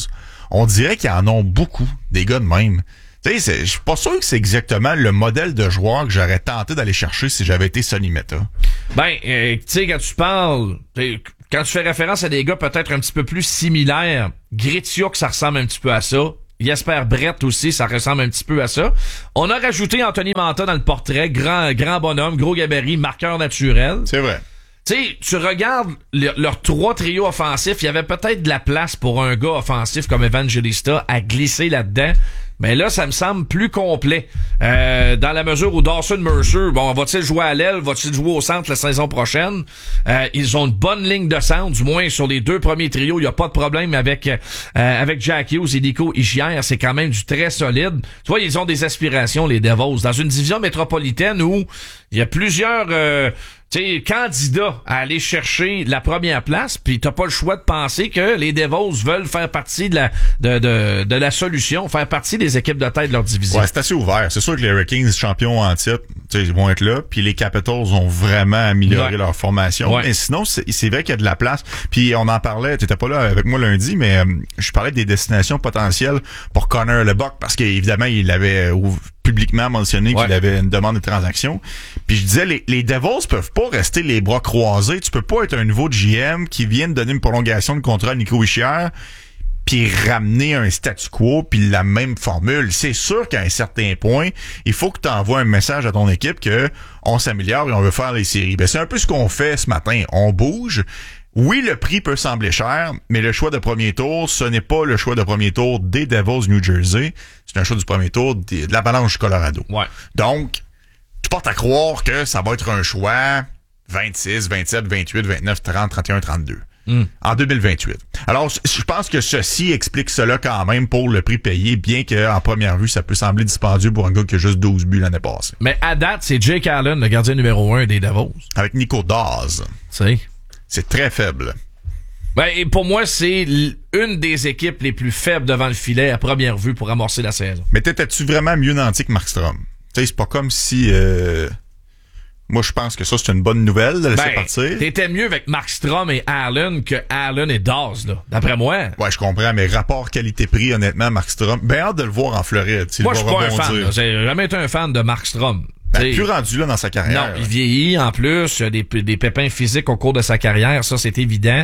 on dirait qu'ils en ont beaucoup, des gars de même. Tu sais, je suis pas sûr que c'est exactement le modèle de joueur que j'aurais tenté d'aller chercher si j'avais été Sonny Meta. Ben, euh, tu sais, quand tu parles, quand tu fais référence à des gars peut-être un petit peu plus similaires, Gretzky, ça ressemble un petit peu à ça. Jesper Brett aussi, ça ressemble un petit peu à ça. On a rajouté Anthony Manta dans le portrait, grand grand bonhomme, gros gabarit, marqueur naturel. C'est vrai. Tu sais, tu regardes le, leurs trois trios offensifs, il y avait peut-être de la place pour un gars offensif comme Evangelista à glisser là-dedans. Mais là, ça me semble plus complet. Euh, dans la mesure où Dawson Mercer, bon, va-t-il jouer à l'aile, va-t-il jouer au centre la saison prochaine? Euh, ils ont une bonne ligne de centre, du moins sur les deux premiers trios, il n'y a pas de problème avec euh, avec Jack Hughes et Nico Hischier. C'est quand même du très solide. Tu vois, ils ont des aspirations, les Devils, dans une division métropolitaine où il y a plusieurs... Euh, tu sais, candidat à aller chercher la première place, puis t'as pas le choix de penser que les Devils veulent faire partie de la de, de, de la solution, faire partie des équipes de tête de leur division. Ouais, c'est assez ouvert. C'est sûr que les Hurricanes, champions en titre, ils vont être là, puis les Capitals ont vraiment amélioré ouais. leur formation. Ouais. Mais sinon, c'est, c'est vrai qu'il y a de la place. Puis on en parlait, t'étais pas là avec moi lundi, mais euh, je parlais des destinations potentielles pour Connor Lebock, parce qu'évidemment, il avait euh, publiquement mentionné ouais. qu'il avait une demande de transaction. Puis je disais, les, les Devils peuvent pas rester les bras croisés. Tu peux pas être un nouveau G M qui vient de donner une prolongation de contrat à Nico Hischier puis ramener un statu quo puis la même formule. C'est sûr qu'à un certain point, il faut que tu envoies un message à ton équipe que on s'améliore et on veut faire les séries. Ben, c'est un peu ce qu'on fait ce matin. On bouge. Oui, le prix peut sembler cher, mais le choix de premier tour, ce n'est pas le choix de premier tour des Devils New Jersey. C'est un choix du premier tour de l'Avalanche du Colorado. Ouais. Donc, tu portes à croire que ça va être un choix vingt-six, vingt-sept, vingt-huit, vingt-neuf, trente, trente et un, trente-deux. Mm. En deux mille vingt-huit. Alors, je pense que ceci explique cela quand même pour le prix payé, bien qu'en première vue, ça peut sembler dispendieux pour un gars qui a juste douze buts l'année passée. Mais à date, c'est Jake Allen, le gardien numéro un des Devils. Avec Nico Dawes. C'est. C'est très faible. Ben, et pour moi, c'est une des équipes les plus faibles devant le filet à première vue pour amorcer la saison. Mais t'étais-tu vraiment mieux nanti que Markstrom? Tu sais, c'est pas comme si... Euh... Moi, je pense que ça, c'est une bonne nouvelle de laisser ben, partir. T'étais mieux avec Markstrom et Allen que Allen et Dawes, là. D'après moi. Ouais, je comprends, mais rapport qualité-prix, honnêtement, Markstrom, ben hâte de le voir en Floride. Moi, je suis pas un fan, là. J'ai jamais été un fan de Markstrom. Ben, plus rendu là dans sa carrière. Non, il vieillit en plus, il y a des, des pépins physiques au cours de sa carrière, ça c'est évident.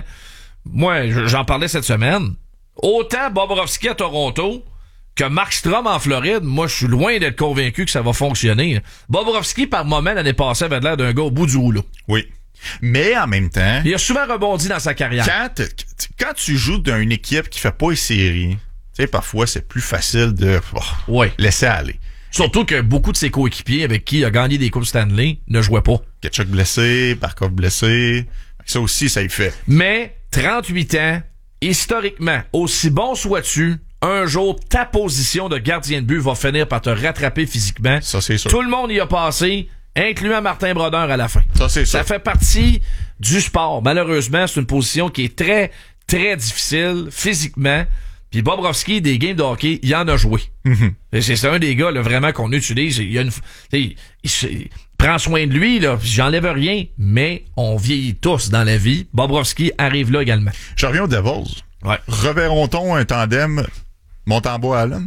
Moi, j'en parlais cette semaine. Autant Bobrovski à Toronto que Markstrom en Floride, moi je suis loin d'être convaincu que ça va fonctionner. Bobrovski par moment l'année passée avait l'air d'un gars au bout du rouleau. Oui. Mais en même temps, il a souvent rebondi dans sa carrière. Quand, quand tu joues dans une équipe qui fait pas les séries, tu sais, parfois c'est plus facile de oh, ouais. laisser aller. Surtout que beaucoup de ses coéquipiers avec qui il a gagné des Coupes Stanley ne jouaient pas. Ketchuk blessé, Barkov blessé. Ça aussi, ça y fait. Mais, trente-huit ans, historiquement, aussi bon sois-tu, un jour, ta position de gardien de but va finir par te rattraper physiquement. Ça, c'est sûr. Tout le monde y a passé, incluant Martin Brodeur à la fin. Ça, c'est sûr. Ça fait partie du sport. Malheureusement, c'est une position qui est très, très difficile physiquement. Puis Bobrovski, des games de hockey, il en a joué. Mm-hmm. C'est, c'est un des gars là, vraiment qu'on utilise. Il y a une, il, il, il prend soin de lui, là, j'enlève rien, mais on vieillit tous dans la vie. Bobrovski arrive là également. Je reviens aux Devils. Ouais. Reverrons-on un tandem Montembeault-Allen?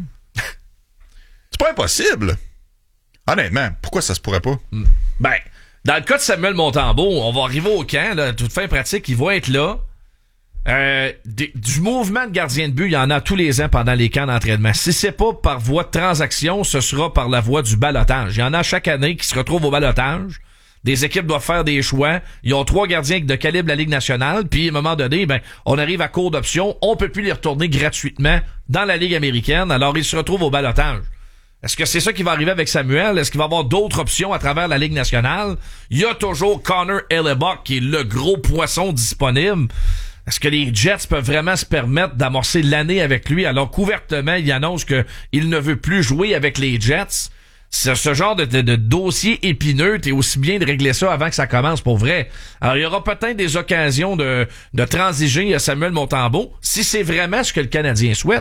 C'est pas impossible. Honnêtement, pourquoi ça se pourrait pas? Ben, dans le cas de Samuel Montembeault, on va arriver au camp, là, toute fin pratique, il va être là. Euh, d- du mouvement de gardien de but, il y en a tous les ans pendant les camps d'entraînement. Si c'est pas par voie de transaction, ce sera par la voie du ballottage. Il y en a chaque année qui se retrouvent au ballottage. Des équipes doivent faire des choix. Ils ont trois gardiens de calibre de la Ligue nationale, puis à un moment donné, ben, on arrive à court d'options. On peut plus les retourner gratuitement dans la Ligue américaine. Alors, ils se retrouvent au ballottage. Est-ce que c'est ça qui va arriver avec Samuel? Est-ce qu'il va y avoir d'autres options à travers la Ligue nationale? Il y a toujours Connor Hellebuyck qui est le gros poisson disponible. Est-ce que les Jets peuvent vraiment se permettre d'amorcer l'année avec lui alors qu'ouvertement, il annonce qu'il ne veut plus jouer avec les Jets? C'est ce genre de, de, de dossier épineux, t'es aussi bien de régler ça avant que ça commence pour vrai. Alors, il y aura peut-être des occasions de, de transiger à Samuel Montembeault, si c'est vraiment ce que le Canadien souhaite.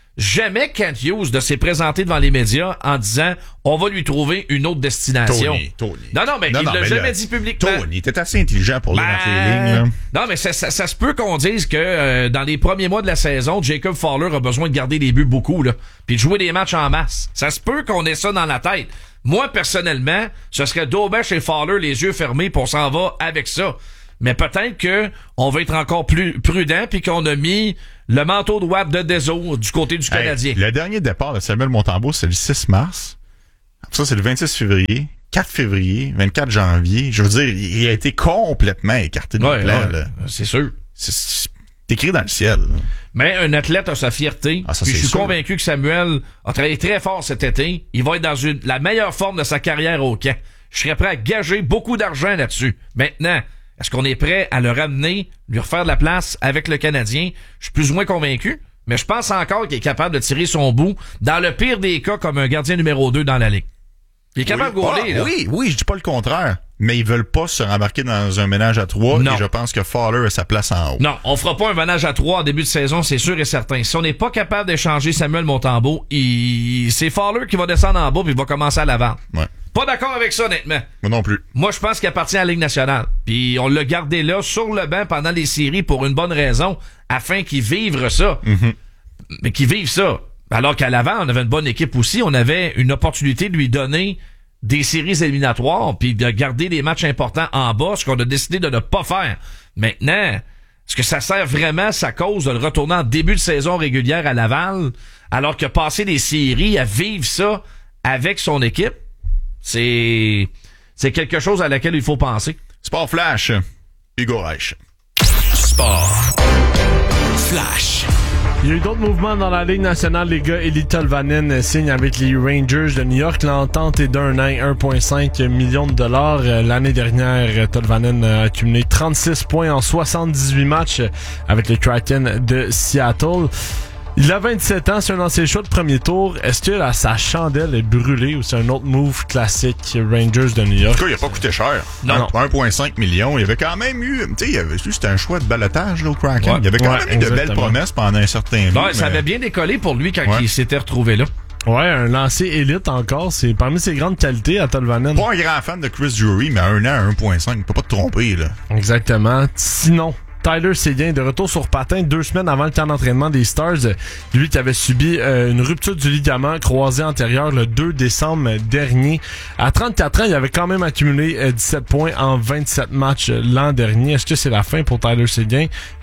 jamais Kent Hughes de s'est présenté devant les médias en disant on va lui trouver une autre destination. Tony, Tony. Non, non, mais non, il non, l'a mais jamais là, dit publiquement. Tony était assez intelligent pour ben, lire entre les lignes. Là. Non, mais ça, ça, ça se peut qu'on dise que euh, dans les premiers mois de la saison, Jacob Fowler a besoin de garder les buts beaucoup, là, puis de jouer des matchs en masse. Ça se peut qu'on ait ça dans la tête. Moi, personnellement, ce serait Daubach et Fowler les yeux fermés, puis on s'en va avec ça. Mais peut-être que on va être encore plus prudent puis qu'on a mis le manteau de W A P de Dezo du côté du Canadien. Hey, le dernier départ de Samuel Montembeault, c'est le six mars. Ça, c'est le vingt-six février. quatre février, vingt-quatre janvier. Je veux dire, il a été complètement écarté de ouais, plan. Ouais, là. C'est sûr. C'est, c'est écrit dans le ciel. Là. Mais un athlète a sa fierté. Ah, ça, puis je suis sûr. convaincu que Samuel a travaillé très fort cet été. Il va être dans une, la meilleure forme de sa carrière au camp. Je serais prêt à gager beaucoup d'argent là-dessus. Maintenant, est-ce qu'on est prêt à le ramener, lui refaire de la place avec le Canadien? Je suis plus ou moins convaincu, mais je pense encore qu'il est capable de tirer son bout dans le pire des cas comme un gardien numéro deux dans la Ligue. Il est capable oui, de gauler, ah, là. Oui, oui, je dis pas le contraire. Mais ils veulent pas se rembarquer dans un ménage à trois. Non. Et je pense que Fowler a sa place en haut. Non, on fera pas un ménage à trois en début de saison, c'est sûr et certain. Si on n'est pas capable d'échanger Samuel Montembeault, il... c'est Fowler qui va descendre en bas puis il va commencer à la vendre. Ouais. Pas d'accord avec ça, honnêtement. Moi non plus. Moi, je pense qu'il appartient à la Ligue nationale. Puis on l'a gardé là, sur le banc, pendant les séries, pour une bonne raison, afin qu'il vive ça. Mm-hmm. Mais qu'il vive ça. Alors qu'à l'avant, on avait une bonne équipe aussi. On avait une opportunité de lui donner des séries éliminatoires, puis de garder des matchs importants en bas, ce qu'on a décidé de ne pas faire. Maintenant, est-ce que ça sert vraiment sa cause de le retourner en début de saison régulière à Laval, alors que passer des séries, à vivre ça avec son équipe, c'est c'est quelque chose à laquelle il faut penser. Sport Flash, Hugo Reich. Sport Flash. Il y a eu d'autres mouvements dans la Ligue nationale. Les gars, Eli Tolvanen signe avec les Rangers de New York. L'entente est d'un an, un virgule cinq millions de dollars. L'année dernière, Tolvanen a accumulé trente-six points en soixante-dix-huit matchs avec les Kraken de Seattle. Il a vingt-sept ans, c'est un ancien choix de premier tour. Est-ce que là, sa chandelle est brûlée ou c'est un autre move classique Rangers de New York? En tout cas, il a pas coûté cher. Non. un virgule cinq millions. Il y avait quand même eu, tu sais, il y avait c'était un choix de balotage là, au Kraken. Ouais. Il y avait quand ouais, même eu de belles promesses pendant un certain temps. Ouais, ça mais... avait bien décollé pour lui quand ouais. il s'était retrouvé là. Ouais, un lancé élite encore. C'est parmi ses grandes qualités à Tolvanen. Pas un grand fan de Chris Drury, mais à un an, un virgule cinq. Peut pas te tromper, là. Exactement. Sinon, Tyler Seguin, de retour sur patin deux semaines avant le camp d'entraînement des Stars. Lui qui avait subi euh, une rupture du ligament croisé antérieur le deux décembre dernier. À trente-quatre ans, il avait quand même accumulé euh, dix-sept points en vingt-sept matchs euh, l'an dernier. Est-ce que c'est la fin pour Tyler Seguin?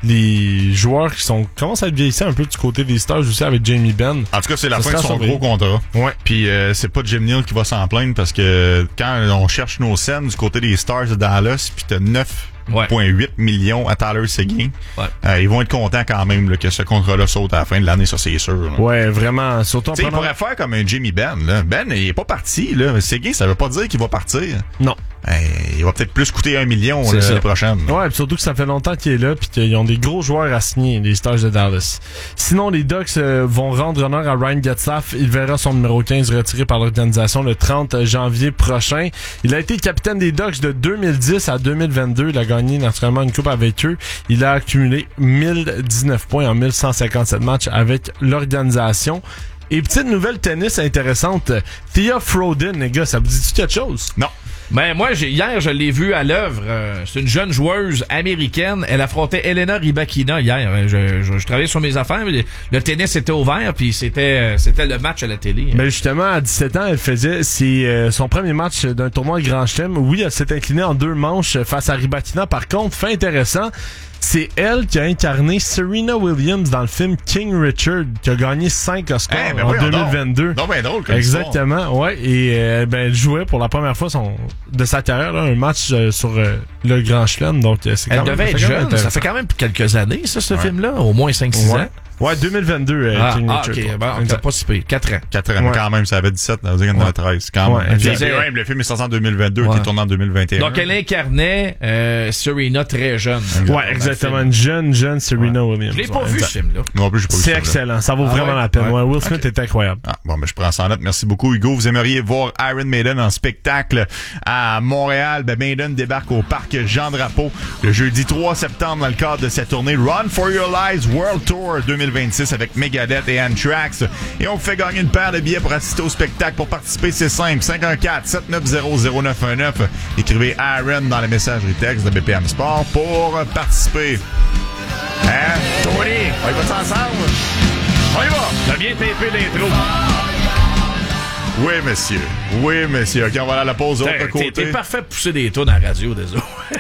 Les joueurs qui sont commencent à être vieillissants un peu du côté des Stars aussi avec Jamie Benn. En tout cas, c'est la ça fin de son gros contrat. Ouais. Puis euh, c'est pas Jim Neal qui va s'en plaindre parce que quand on cherche nos scènes du côté des Stars de Dallas, puis t'as neuf Ouais. zéro virgule huit millions à Tyler Seguin. Ouais. Euh, ils vont être contents quand même là, que ce contrat-là saute à la fin de l'année, ça c'est sûr. Là. Ouais, vraiment. Surtout en prenant... Il pourrait faire comme un Jimmy Benn. Là. Ben, il est pas parti. Là. Seguin, ça veut pas dire qu'il va partir. Non. Euh, il va peut-être plus coûter un million l'année prochaine. Là. Ouais, pis surtout que ça fait longtemps qu'il est là puis qu'ils ont des gros joueurs à signer, les Stars de Dallas. Sinon, les Ducks euh, vont rendre honneur à Ryan Getzlaf. Il verra son numéro quinze retiré par l'organisation le trente janvier prochain. Il a été capitaine des Ducks de deux mille dix à deux mille vingt-deux. Il a gagné naturellement une coupe avec eux. Il a accumulé mille dix-neuf points en mille cent cinquante-sept matchs avec l'organisation. Et petite nouvelle tennis intéressante, Thea Frodin, les gars, ça vous dit-tu quelque chose? Non. Ben moi, j'ai, hier, je l'ai vue à l'œuvre. Euh, c'est une jeune joueuse américaine. Elle affrontait Elena Rybakina hier. Je, je, je travaillais sur mes affaires. Mais le tennis était ouvert, puis c'était c'était le match à la télé. Ben justement, à dix-sept ans, elle faisait c'est euh, son premier match d'un tournoi Grand Chelem. Oui, elle s'est inclinée en deux manches face à Rybakina. Par contre, fait intéressant, c'est elle qui a incarné Serena Williams dans le film King Richard, qui a gagné cinq Oscars hey, ben en deux mille vingt-deux. Non, ben drôle comme exactement, histoire. Ouais. Et euh, ben elle jouait pour la première fois son de sa carrière là, un match euh, sur euh, le Grand Chelem. Donc euh, c'est quand elle même, devait être jeune. Ça fait quand même quelques années, ça, ce ouais. film-là, au moins cinq six ouais. ans. Ouais, deux mille vingt-deux, euh, ah, King ah, Richard. ok, bon, on n'a pas si pire. quatre ans. quatre ans, ouais. Quand même, ça avait dix-sept, ça veut dire qu'on en a treize. Quand même. Ouais, ouais, le film est sorti en deux mille vingt-deux, ouais. Il est tourné en deux mille vingt et un. Donc, elle incarnait euh, Serena très jeune. Ouais, exactement. Une jeune, jeune Serena ouais. Williams. Je l'ai pas ouais, vu, ce film-là. Non plus, j'ai pas vu. C'est excellent. Ça vaut ah, vraiment ouais. la peine. Ouais. Will Smith okay. est incroyable. Ah, bon, ben, je prends ça en note. Merci beaucoup, Hugo. Vous aimeriez voir Iron Maiden en spectacle à Montréal. Ben, Maiden débarque au parc Jean Drapeau le jeudi trois septembre dans le cadre de cette tournée Run for Your Lives World Tour deux mille deux mille vingt-six avec Megadeth et Anthrax. Et on vous fait gagner une paire de billets pour assister au spectacle. Pour participer, c'est simple. cinq un quatre, sept neuf zéro, zéro neuf un neuf. Écrivez Aaron dans la messagerie texte de B P M Sport pour participer. Hein? Tony, on y va ensemble? On y va! T'as bien tapé l'intro. Oui, monsieur. Oui, monsieur. OK, on va aller à la pause de l'autre côté. T'es parfait pour pousser des tunes à la radio, désolé.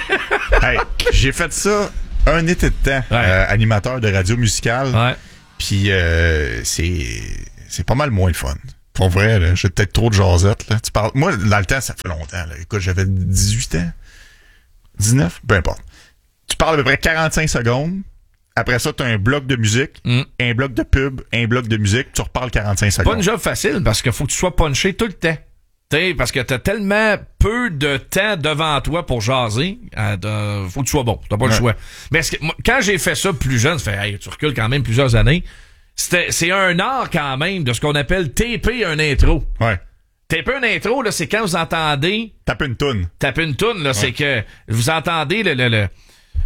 Hey, j'ai fait ça un été de temps, ouais. euh, animateur de radio musicale. Ouais. Puis euh, c'est c'est pas mal moins le fun. Pour vrai, là, j'ai peut-être trop de jasette. Là. Tu parles. Moi, dans le temps, ça fait longtemps. Là. Écoute, j'avais dix-huit ans. dix-neuf? Peu importe. Tu parles à peu près quarante-cinq secondes. Après ça, tu as un bloc de musique, mm. un bloc de pub, un bloc de musique, tu reparles quarante-cinq secondes. Pas une job facile parce qu'il faut que tu sois punché tout le temps. T'sais, parce que t'as tellement peu de temps devant toi pour jaser, euh, faut que tu sois bon. T'as pas ouais. le choix. Mais que, moi, quand j'ai fait ça plus jeune, ça fait, hey, tu recules quand même plusieurs années. C'était, c'est un art quand même de ce qu'on appelle taper un intro. Ouais. Taper un intro, là, c'est quand vous entendez. Taper une toune. Taper une toune, là, ouais. c'est que vous entendez le, le, le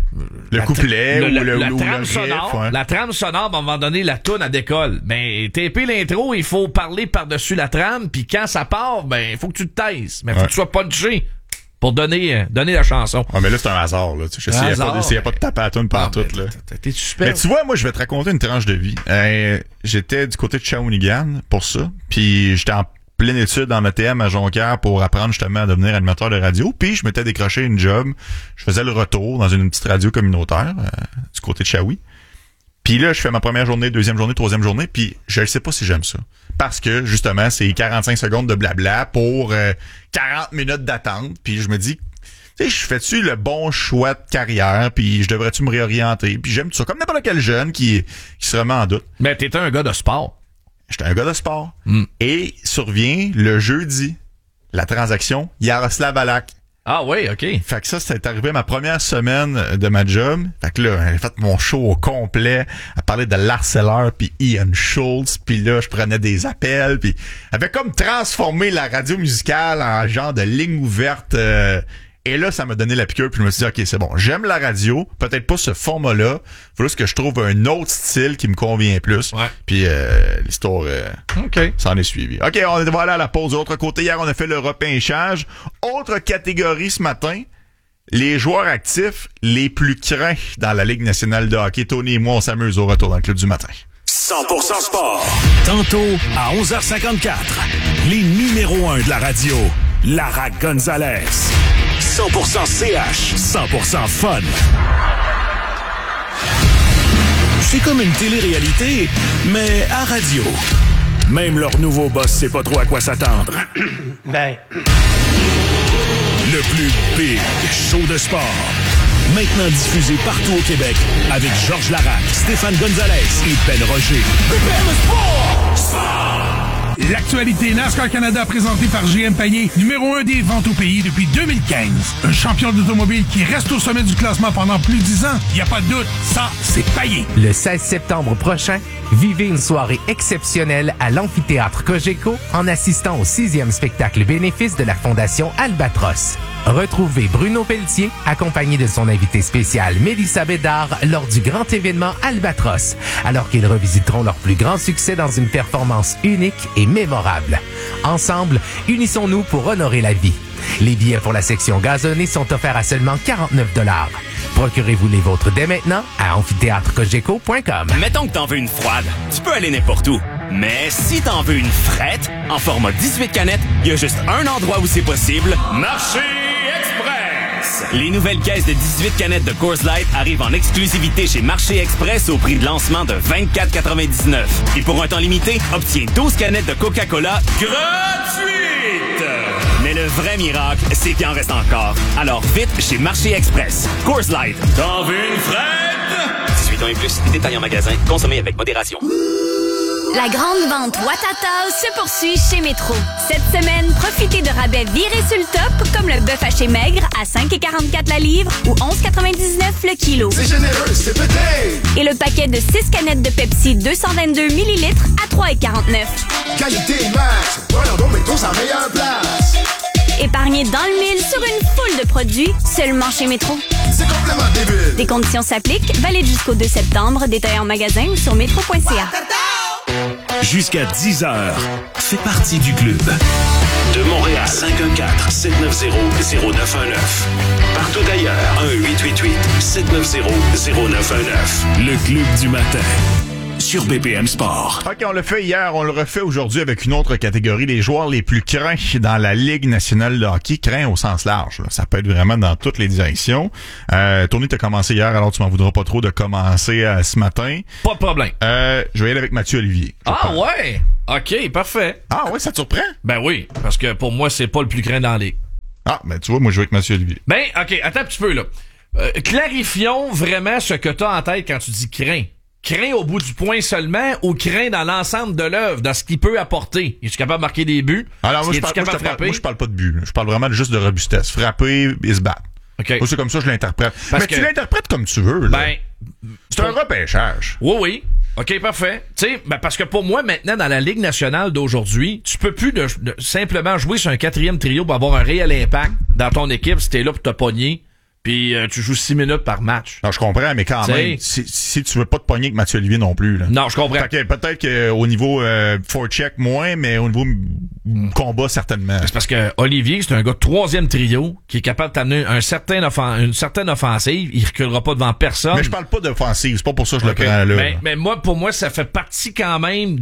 Le la couplet tra- ou le, le, la ou trame le sonore, riff, ouais. la trame sonore, à un moment donné, la toune à décolle. Mais taper l'intro, il faut parler par-dessus la trame, puis quand ça part, ben il faut que tu te taises, mais il faut ouais. que tu sois punché pour donner donner la chanson. Ouais, mais là c'est un hasard là, tu sais, s'il y a pas s'il y a pas de tape à la toune partout là. T'es super. Mais tu vois, moi je vais te raconter une tranche de vie. Euh, j'étais du côté de Shawinigan pour ça, puis j'étais en pleine étude en A T M à Jonquière pour apprendre justement à devenir animateur de radio. Puis je m'étais décroché une job. Je faisais le retour dans une petite radio communautaire euh, du côté de Shawi. Puis là, je fais ma première journée, deuxième journée, troisième journée. Puis je ne sais pas si j'aime ça. Parce que justement, c'est quarante-cinq secondes de blabla pour euh, quarante minutes d'attente. Puis je me dis, tu sais, je fais-tu le bon choix de carrière? Puis je devrais-tu me réorienter? Puis j'aime tout ça. Comme n'importe quel jeune qui, qui se remet en doute. Mais t'étais un gars de sport. J'étais un gars de sport. Mm. Et survient le jeudi, la transaction Yaroslav Alak. Ah oui, OK. Fait que ça, c'est arrivé ma première semaine de ma job. Fait que là, j'ai fait mon show au complet à parler de Lars Eller puis Ian Schultz. Puis là, je prenais des appels. Puis avait comme transformé la radio musicale en genre de ligne ouverte. Euh, Et là, ça m'a donné la piqûre, puis je me suis dit, OK, c'est bon, j'aime la radio, peut-être pas ce format-là, faut juste que je trouve un autre style qui me convient plus. Ouais. Puis euh, l'histoire euh, okay. s'en est suivie. OK, on va aller à la pause de l'autre côté. Hier, on a fait le repêchage. Autre catégorie ce matin, les joueurs actifs les plus craints dans la Ligue nationale de hockey. Tony et moi, on s'amuse au retour dans le Club du matin. cent pour cent sport. Tantôt, à onze heures cinquante-quatre, les numéros un de la radio, Lara Gonzalez. cent pour cent C H, cent pour cent fun. C'est comme une télé-réalité, mais à radio. Même leur nouveau boss sait pas trop à quoi s'attendre. Ben. Le plus big show de sport. Maintenant diffusé partout au Québec avec Georges Larac, Stéphane Gonzalez et Ben Roger. B P M Sport! Sport! L'actualité NASCAR Canada présentée par G M Payet, numéro un des ventes au pays depuis deux mille quinze. Un champion d'automobile qui reste au sommet du classement pendant plus de dix ans. Il n'y a pas de doute, ça, c'est Payet. Le seize septembre prochain, vivez une soirée exceptionnelle à l'amphithéâtre Cogeco en assistant au sixième spectacle bénéfice de la Fondation Albatros. Retrouvez Bruno Pelletier, accompagné de son invité spécial Mélissa Bédard, lors du grand événement Albatros, alors qu'ils revisiteront leur plus grand succès dans une performance unique et mémorable. Ensemble, unissons-nous pour honorer la vie. Les billets pour la section gazonnée sont offerts à seulement quarante-neuf dollars. Procurez-vous les vôtres dès maintenant à amphithéâtre cogeco point com. Mettons que t'en veux une froide, tu peux aller n'importe où. Mais si t'en veux une frette, en format dix-huit canettes, il y a juste un endroit où c'est possible. Marché Express! Les nouvelles caisses de dix-huit canettes de Coors Light arrivent en exclusivité chez Marché Express au prix de lancement de vingt-quatre quatre-vingt-dix-neuf. Et pour un temps limité, obtiens douze canettes de Coca-Cola gratuites! Mais le vrai miracle, c'est qu'il en reste encore. Alors vite chez Marché Express. Coors Light. T'en veux une frette? dix-huit ans et plus, détails en magasin. Consommez avec modération. La grande vente Ouattatao se poursuit chez Métro. Cette semaine, profitez de rabais virés sur le top, comme le bœuf haché maigre à cinq virgule quarante-quatre la livre ou onze virgule quatre-vingt-dix-neuf le kilo. C'est généreux, c'est pété! Et le paquet de six canettes de Pepsi deux cent vingt-deux millilitres à trois virgule quarante-neuf. Qualité max! Voilà donc Métro, sa meilleure place! Et Épargnez dans le mille sur une foule de produits seulement chez Métro. C'est complètement débile. Des conditions s'appliquent, valide jusqu'au deux septembre, détail en magasin ou sur métro point c a. Jusqu'à dix heures, fais partie du club. De Montréal, cinq un quatre, sept neuf zéro, zéro neuf un neuf. Partout d'ailleurs, un huit huit huit, sept neuf zéro, zéro neuf un neuf. Le club du matin. Sur B P M Sport. OK, on l'a fait hier, on le refait aujourd'hui avec une autre catégorie, les joueurs les plus craints dans la Ligue nationale de hockey, craints au sens large. Là. Ça peut être vraiment dans toutes les directions. Euh, Tony, t'as commencé hier, alors tu m'en voudras pas trop de commencer euh, ce matin. Pas de problème. Euh, je vais y aller avec Mathieu Olivier. Ah pense. ouais? OK, parfait. Ah ouais, ça te surprend? Ben oui, parce que pour moi, c'est pas le plus craint dans la Ligue. Ah, ben tu vois, moi je vais avec Mathieu Olivier. Ben, OK, attends un petit peu là. Euh, clarifions vraiment ce que t'as en tête quand tu dis craint. Craint au bout du point seulement ou craint dans l'ensemble de l'œuvre, dans ce qu'il peut apporter? Es-tu capable de marquer des buts? Alors, moi, je parle, moi, je parle, moi, je parle pas de but. Là. Je parle vraiment juste de robustesse. Frapper et se battre. Okay. Moi, c'est comme ça que je l'interprète. Parce Mais que, tu l'interprètes comme tu veux. Là. Ben, c'est un repêchage. Oui, oui. OK, parfait. Tu sais, ben parce que pour moi, maintenant, dans la Ligue nationale d'aujourd'hui, tu peux plus de, de, simplement jouer sur un quatrième trio pour avoir un réel impact dans ton équipe si t'es là pour te pogner. Puis euh, tu joues six minutes par match. Non, je comprends, mais quand T'sais, même, si, si tu veux pas te pogner avec Mathieu Olivier non plus. Là. Non, je comprends. Fait que peut-être qu'au niveau euh, forecheck, moins, mais au niveau m- combat, certainement. C'est parce que Olivier, c'est un gars de troisième trio qui est capable de t'amener un certain offen- une certaine offensive. Il reculera pas devant personne. Mais je parle pas d'offensive, c'est pas pour ça que je okay. le prends là. Mais, mais moi, pour moi, ça fait partie quand même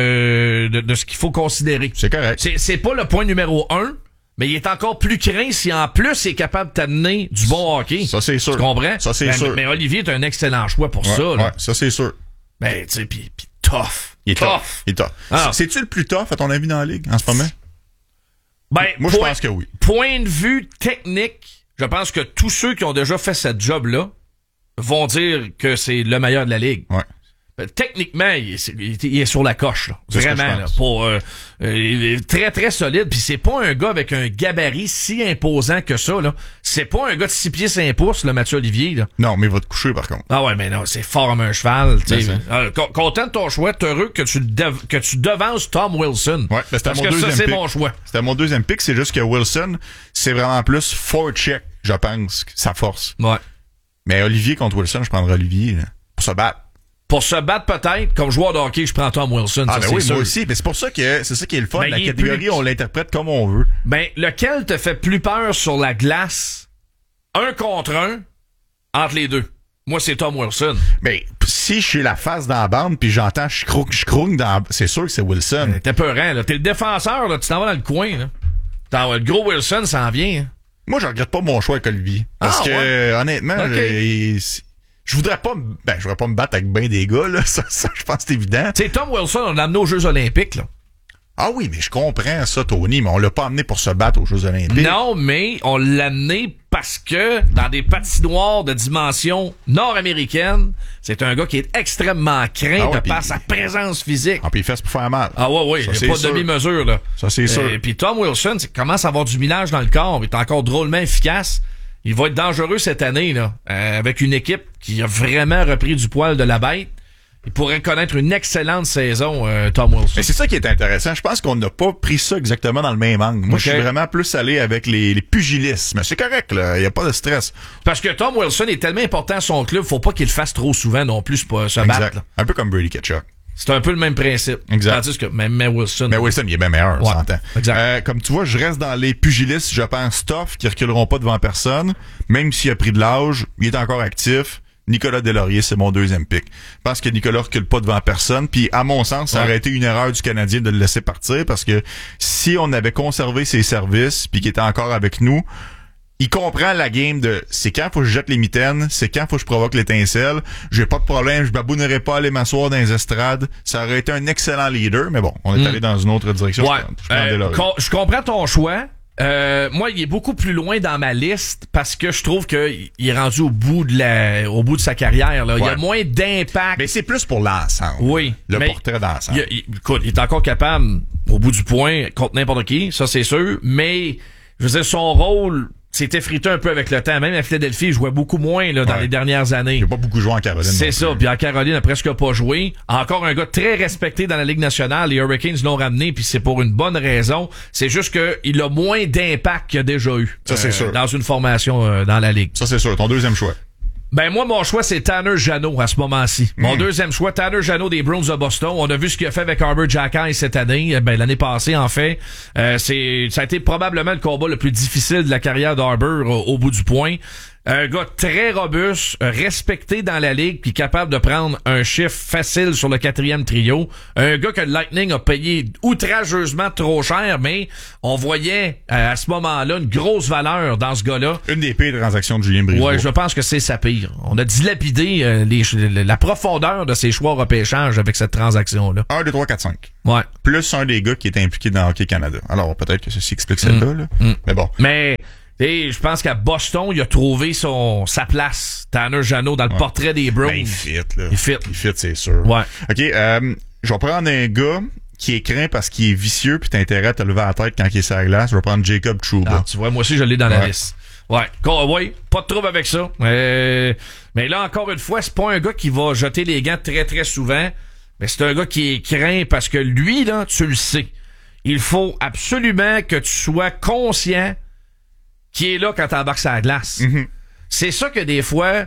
de, de, de ce qu'il faut considérer. C'est correct. C'est, c'est pas le point numéro un. Mais il est encore plus craint si en plus il est capable de t'amener du bon hockey. Ça, c'est sûr. Tu comprends? Ça, c'est ben, sûr. Mais Olivier est un excellent choix pour ouais, ça. Là. Ouais, ça, c'est sûr. Ben, tu sais, pis, pis tough. Il est tough. tough. Il est tough. Ah. C'est-tu le plus tough, à ton avis, dans la Ligue, en ce moment? Ben, moi, point, je pense que oui. Point de vue technique, je pense que tous ceux qui ont déjà fait cette job-là vont dire que c'est le meilleur de la Ligue. Ouais. Techniquement, il est, il est sur la coche, là. C'est Vraiment, là. Pour, euh, euh, il est très, très solide. Puis c'est pas un gars avec un gabarit si imposant que ça, là. C'est pas un gars de six pieds cinq pouces, le Mathieu Olivier, là. Non, mais il va te coucher, par contre. Ah ouais, mais non, c'est fort comme un cheval, tu sais. Ben, euh, content de ton choix, heureux que tu, dev- que tu devances Tom Wilson. Ouais, ben, c'était parce mon que deuxième ça, c'est pick. mon choix. C'était mon deuxième pick, c'est juste que Wilson, c'est vraiment plus forecheck, je pense, sa force. Ouais. Mais Olivier contre Wilson, je prendrais Olivier, là, pour se battre. Pour se battre peut-être, comme joueur de hockey, je prends Tom Wilson. Ah ça, ben c'est oui, sûr. moi aussi. Mais c'est pour ça que c'est ça qui est le fun. Ben, la il est catégorie, plus... on l'interprète comme on veut. Ben, lequel te fait plus peur sur la glace, un contre un, entre les deux? Moi, c'est Tom Wilson. Mais si je suis la face dans la bande puis j'entends je croque, je croque dans, c'est sûr que c'est Wilson. Ben, t'es peurant, là. T'es le défenseur, là. Tu t'en vas dans le coin, là. T'en, le gros Wilson s'en vient. Hein. Moi, je regrette pas mon choix avec Olivier. Parce ah, que, ouais. honnêtement, okay. je, je voudrais pas, ben, je voudrais pas me battre avec ben des gars, là. Ça, ça je pense que c'est évident. Tu sais, Tom Wilson, on l'a amené aux Jeux Olympiques, là. Ah oui, mais je comprends ça, Tony, mais on l'a pas amené pour se battre aux Jeux Olympiques. Non, mais on l'a amené parce que dans des patinoires de dimension nord-américaine, c'est un gars qui est extrêmement craint ah ouais, de pis, par sa présence physique. Ah, puis il fait pour faire mal. Ah ouais, ouais, il n'y a pas de demi-mesure, là. Ça, c'est sûr. Et puis Tom Wilson, il commence à avoir du millage dans le corps, il est encore drôlement efficace. Il va être dangereux cette année, là, euh, avec une équipe qui a vraiment repris du poil de la bête. Il pourrait connaître une excellente saison, euh, Tom Wilson. Mais c'est ça qui est intéressant. Je pense qu'on n'a pas pris ça exactement dans le même angle. Moi, okay. je suis vraiment plus allé avec les, les pugilistes. Mais c'est correct, là. Il n'y a pas de stress. Parce que Tom Wilson est tellement important à son club, faut pas qu'il le fasse trop souvent non plus pour se exact. battre. Là. Un peu comme Brady Ketchuk. C'est un peu le même principe. Exact. Tandis que même mais Wilson. Mais Wilson, il est bien meilleur, ouais, on s'entend. Exact. Euh, comme tu vois, je reste dans les pugilistes, je pense, tough, qui reculeront pas devant personne. Même s'il a pris de l'âge, il est encore actif. Nicolas Deslauriers, c'est mon deuxième pick. Je pense que Nicolas recule pas devant personne. Puis, à mon sens, ça ouais. aurait été une erreur du Canadien de le laisser partir parce que si on avait conservé ses services puis qu'il était encore avec nous, il comprend la game de c'est quand faut que je jette les mitaines, c'est quand faut que je provoque l'étincelle. J'ai pas de problème, je babounerai pas à aller m'asseoir dans les estrades. Ça aurait été un excellent leader, mais bon, on est mm. allé dans une autre direction. Ouais. Je, euh, com- je comprends ton choix. Euh, moi, il est beaucoup plus loin dans ma liste parce que je trouve qu'il est rendu au bout de la, au bout de sa carrière. Là. Ouais. Il y a moins d'impact. Mais c'est plus pour l'ensemble. Oui. Le portrait d'ensemble. Il, il, écoute, il est encore capable, au bout du point, contre n'importe qui, ça c'est sûr. Mais, je veux dire, son rôle c'est effrité un peu avec le temps. Même à Philadelphie, il jouait beaucoup moins là, dans ouais. les dernières années. Il n'a pas beaucoup joué en Caroline. C'est ça. Puis en Caroline, il n'a presque pas joué. Encore un gars très respecté dans la Ligue nationale. Les Hurricanes l'ont ramené, puis c'est pour une bonne raison. C'est juste qu'il a moins d'impact qu'il a déjà eu. Ça, c'est euh, sûr. Dans une formation euh, dans la Ligue. Ça, c'est sûr. Ton deuxième choix. Ben moi, mon choix, c'est Tanner Jeannot à ce moment-ci. Mon mm. deuxième choix, Tanner Jeannot des Bruins de Boston. On a vu ce qu'il a fait avec Arbor Xhekaj cette année, ben l'année passée en fait. Euh, c'est ça a été probablement le combat le plus difficile de la carrière d'Arbor au, au bout du point. Un gars très robuste, respecté dans la ligue, puis capable de prendre un chiffre facile sur le quatrième trio. Un gars que le Lightning a payé outrageusement trop cher, mais on voyait euh, à ce moment-là une grosse valeur dans ce gars-là. Une des pires transactions de Julien Brisebois. Ouais, je pense que c'est sa pire. On a dilapidé euh, les, la profondeur de ses choix repêchage avec cette transaction-là. un, deux, trois, quatre, cinq. Ouais. Plus un des gars qui était impliqué dans Hockey Canada. Alors, peut-être que ceci explique celle-là, mm. là. Mm. Mais bon. Mais... Et je pense qu'à Boston, il a trouvé son sa place, Tanner Jeannot, dans le ouais. portrait des Bruins. Ben, il fit, là. Il fit. Il fit, c'est sûr. Ouais. OK, euh, je vais prendre un gars qui est craint parce qu'il est vicieux puis t'as intérêt à te lever à la tête quand il est sur la glace. Je vais prendre Jacob Trouba. Ah, tu vois, moi aussi, je l'ai dans la ouais. liste. Ouais. Oui, pas de trouble avec ça. Euh, mais là, encore une fois, c'est pas un gars qui va jeter les gants très, très souvent. Mais c'est un gars qui est craint parce que lui, là, tu le sais. Il faut absolument que tu sois conscient qui est là quand t'embarques sur la glace. Mm-hmm. C'est ça que des fois,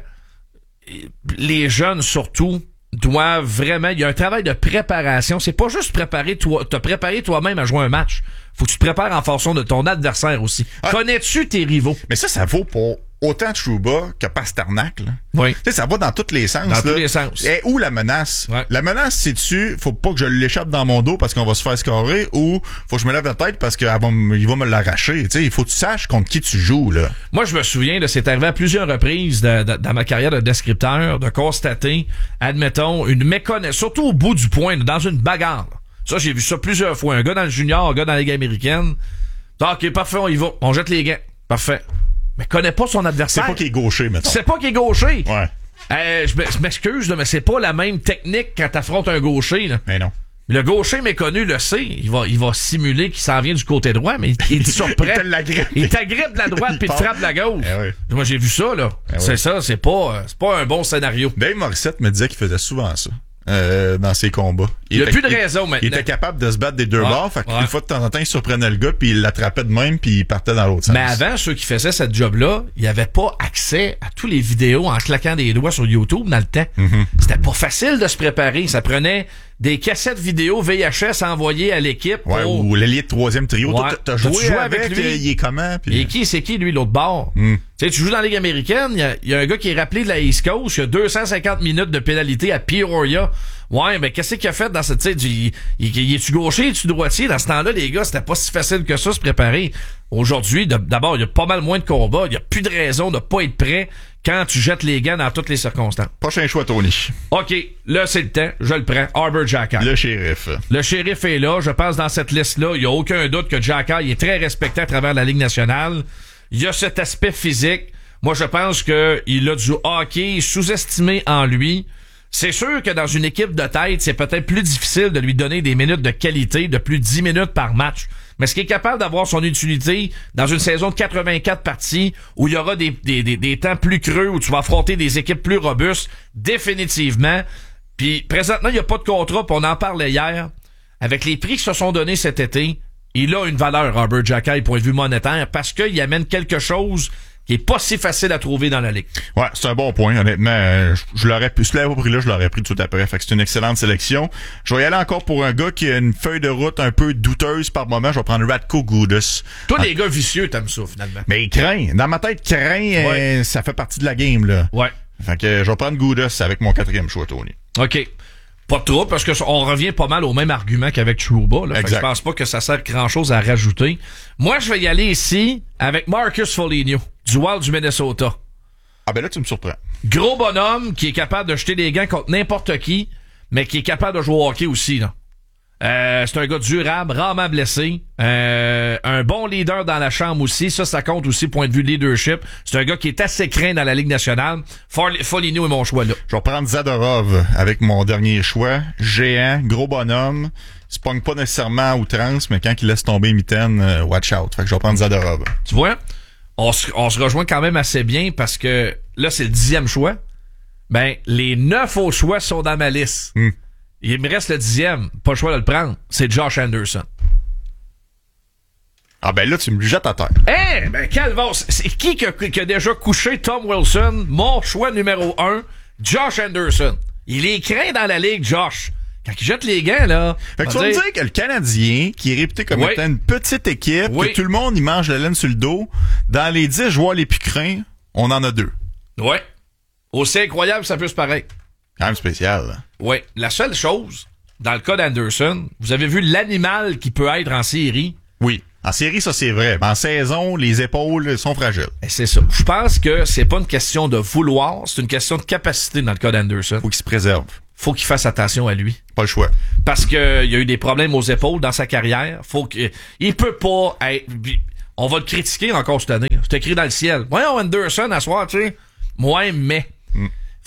les jeunes surtout doivent vraiment... Il y a un travail de préparation. C'est pas juste préparer toi, te préparer toi-même à jouer un match. Faut que tu te prépares en fonction de ton adversaire aussi. Ah. Connais-tu tes rivaux? Mais ça, ça vaut pour autant Trouba que Pasternak. Là. Oui. Tu sais, ça va dans tous les sens. Dans là. tous les sens. Et où la menace? Ouais. La menace, c'est-tu, faut pas que je l'échappe dans mon dos parce qu'on va se faire scorer, ou faut que je me lève la tête parce qu'il va, va me l'arracher. Tu sais, il faut que tu saches contre qui tu joues, là. Moi, je me souviens de c'est arrivé à plusieurs reprises de, de, dans ma carrière de descripteur, de constater, admettons, une méconnaissance, surtout au bout du point, dans une bagarre. Ça, j'ai vu ça plusieurs fois. Un gars dans le junior, un gars dans la Ligue américaine. OK, parfait, on y va. On jette les gants. Parfait. Mais connaît pas son adversaire. C'est pas qu'il est gaucher, mettons. C'est pas qu'il est gaucher. Ouais. Euh, je m'excuse, là, mais c'est pas la même technique quand t'affrontes un gaucher, là. Mais non. Le gaucher méconnu le sait. Il va, il va simuler qu'il s'en vient du côté droit, mais il, il te surprend. il te l'agrippe. Il t'agrippe de la droite puis il te frappe de la gauche. Eh oui. Moi, j'ai vu ça, là. Eh c'est oui. ça, c'est pas, c'est pas un bon scénario. Dave Morissette me disait qu'il faisait souvent ça. Euh, dans ses combats. Il n'y a était, plus de raison maintenant. Il était capable de se battre des deux ouais, bords, fait qu'une ouais. fois de temps en temps, il surprenait le gars, puis il l'attrapait de même, puis il partait dans l'autre sens. Mais avant, ceux qui faisaient cette job-là, ils n'avaient pas accès à tous les vidéos en claquant des doigts sur YouTube dans le temps. Mm-hmm. C'était pas facile de se préparer. Ça prenait des cassettes vidéo V H S envoyées à l'équipe. Ouais, pour... ou l'allié de troisième trio. Ouais. Toi, t'as joué, joué avec, avec lui. euh, il est comment? Puis... Et qui, c'est qui, lui, l'autre bord? Mm. Tu sais, tu joues dans la Ligue américaine, il y, y a un gars qui est rappelé de la East Coast, il y a deux cent cinquante minutes de pénalité à Peoria. Ouais, mais qu'est-ce qu'il a fait dans cette, tu sais, il, il, il est-tu gaucher, est-tu droitier? Dans ce temps-là, les gars, c'était pas si facile que ça, se préparer. Aujourd'hui, d'abord, il y a pas mal moins de combats, il y a plus de raison de pas être prêt quand tu jettes les gants dans toutes les circonstances. Prochain choix, Tony. OK, là, c'est le temps, je le prends. Arbor Xhekaj. Le shérif. Le shérif est là, je pense, dans cette liste-là, il y a aucun doute que Xhekaj est très respecté à travers la Ligue nationale. Il y a cet aspect physique. Moi, je pense que il a du hockey sous-estimé en lui. C'est sûr que dans une équipe de tête, c'est peut-être plus difficile de lui donner des minutes de qualité, de plus de dix minutes par match. Mais ce qui est capable d'avoir son utilité dans une saison de quatre-vingt-quatre parties, où il y aura des, des, des, des temps plus creux, où tu vas affronter des équipes plus robustes, définitivement. Puis présentement, il n'y a pas de contrat, puis on en parlait hier. Avec les prix qui se sont donnés cet été, il a une valeur, Arbor Xhekaj, point de vue monétaire, parce qu'il amène quelque chose qui est pas si facile à trouver dans la ligue. Ouais, c'est un bon point, honnêtement. Euh, je, je l'aurais pu, si je l'avais pas pris là, je l'aurais pris tout après. Fait que c'est une excellente sélection. Je vais y aller encore pour un gars qui a une feuille de route un peu douteuse par moment. Je vais prendre Radko Gudas. Toi, ah. les gars vicieux, t'aimes ça, finalement. Mais il craint. Dans ma tête, craint, ouais. euh, ça fait partie de la game, là. Ouais. Fait que je vais prendre Gudas avec mon quatrième choix, Tony. OK. Pas trop, parce que on revient pas mal au même argument qu'avec Trouba. Là. Fait que je pense pas que ça sert grand-chose à rajouter. Moi, je vais y aller ici avec Marcus Foligno, du Wild du Minnesota. Ah ben là, tu me surprends. Gros bonhomme qui est capable de jeter des gants contre n'importe qui, mais qui est capable de jouer au hockey aussi. Là. Euh, c'est un gars durable, rarement blessé. Euh, un bon leader dans la chambre aussi. Ça, ça compte aussi, point de vue leadership. C'est un gars qui est assez craint dans la Ligue nationale. Foligno est mon choix là. Je vais prendre Zadorov avec mon dernier choix. Géant, gros bonhomme. Il se pogne pas nécessairement à outrance, mais quand il laisse tomber mitaine, euh, watch out. Fait que je vais prendre Zadorov. Tu vois? on se, on se rejoint quand même assez bien parce que là, c'est le dixième choix. Ben, les neuf autres choix sont dans ma liste. Mm. Il me reste le dixième. Pas le choix de le prendre. C'est Josh Anderson. Ah ben là, tu me jettes à terre. Eh, ben calvaire, c'est qui qui a, qui a déjà couché Tom Wilson? Mon choix numéro un, Josh Anderson. Il est craint dans la ligue, Josh. Quand il jette les gants, là... Fait que tu vas me dire que le Canadien, qui est réputé comme oui. étant une petite équipe, oui. que tout le monde, il mange la laine sur le dos, dans les dix joueurs les plus craints, on en a deux. Ouais. Aussi incroyable, ça peut se paraître. Quand même spécial, là. Ouais. La seule chose, dans le cas d'Anderson, vous avez vu l'animal qui peut être en série? Oui. En série, ça, c'est vrai. Mais en saison, les épaules sont fragiles. Et c'est ça. Je pense que c'est pas une question de vouloir, c'est une question de capacité dans le cas d'Anderson. Faut qu'il se préserve. Faut qu'il fasse attention à lui. Pas le choix. Parce que il y a eu des problèmes aux épaules dans sa carrière. Faut que, il peut pas être, on va le critiquer encore cette année. C'est écrit dans le ciel. Voyons, Anderson, à soir, tu sais. Moi, mais. Mm.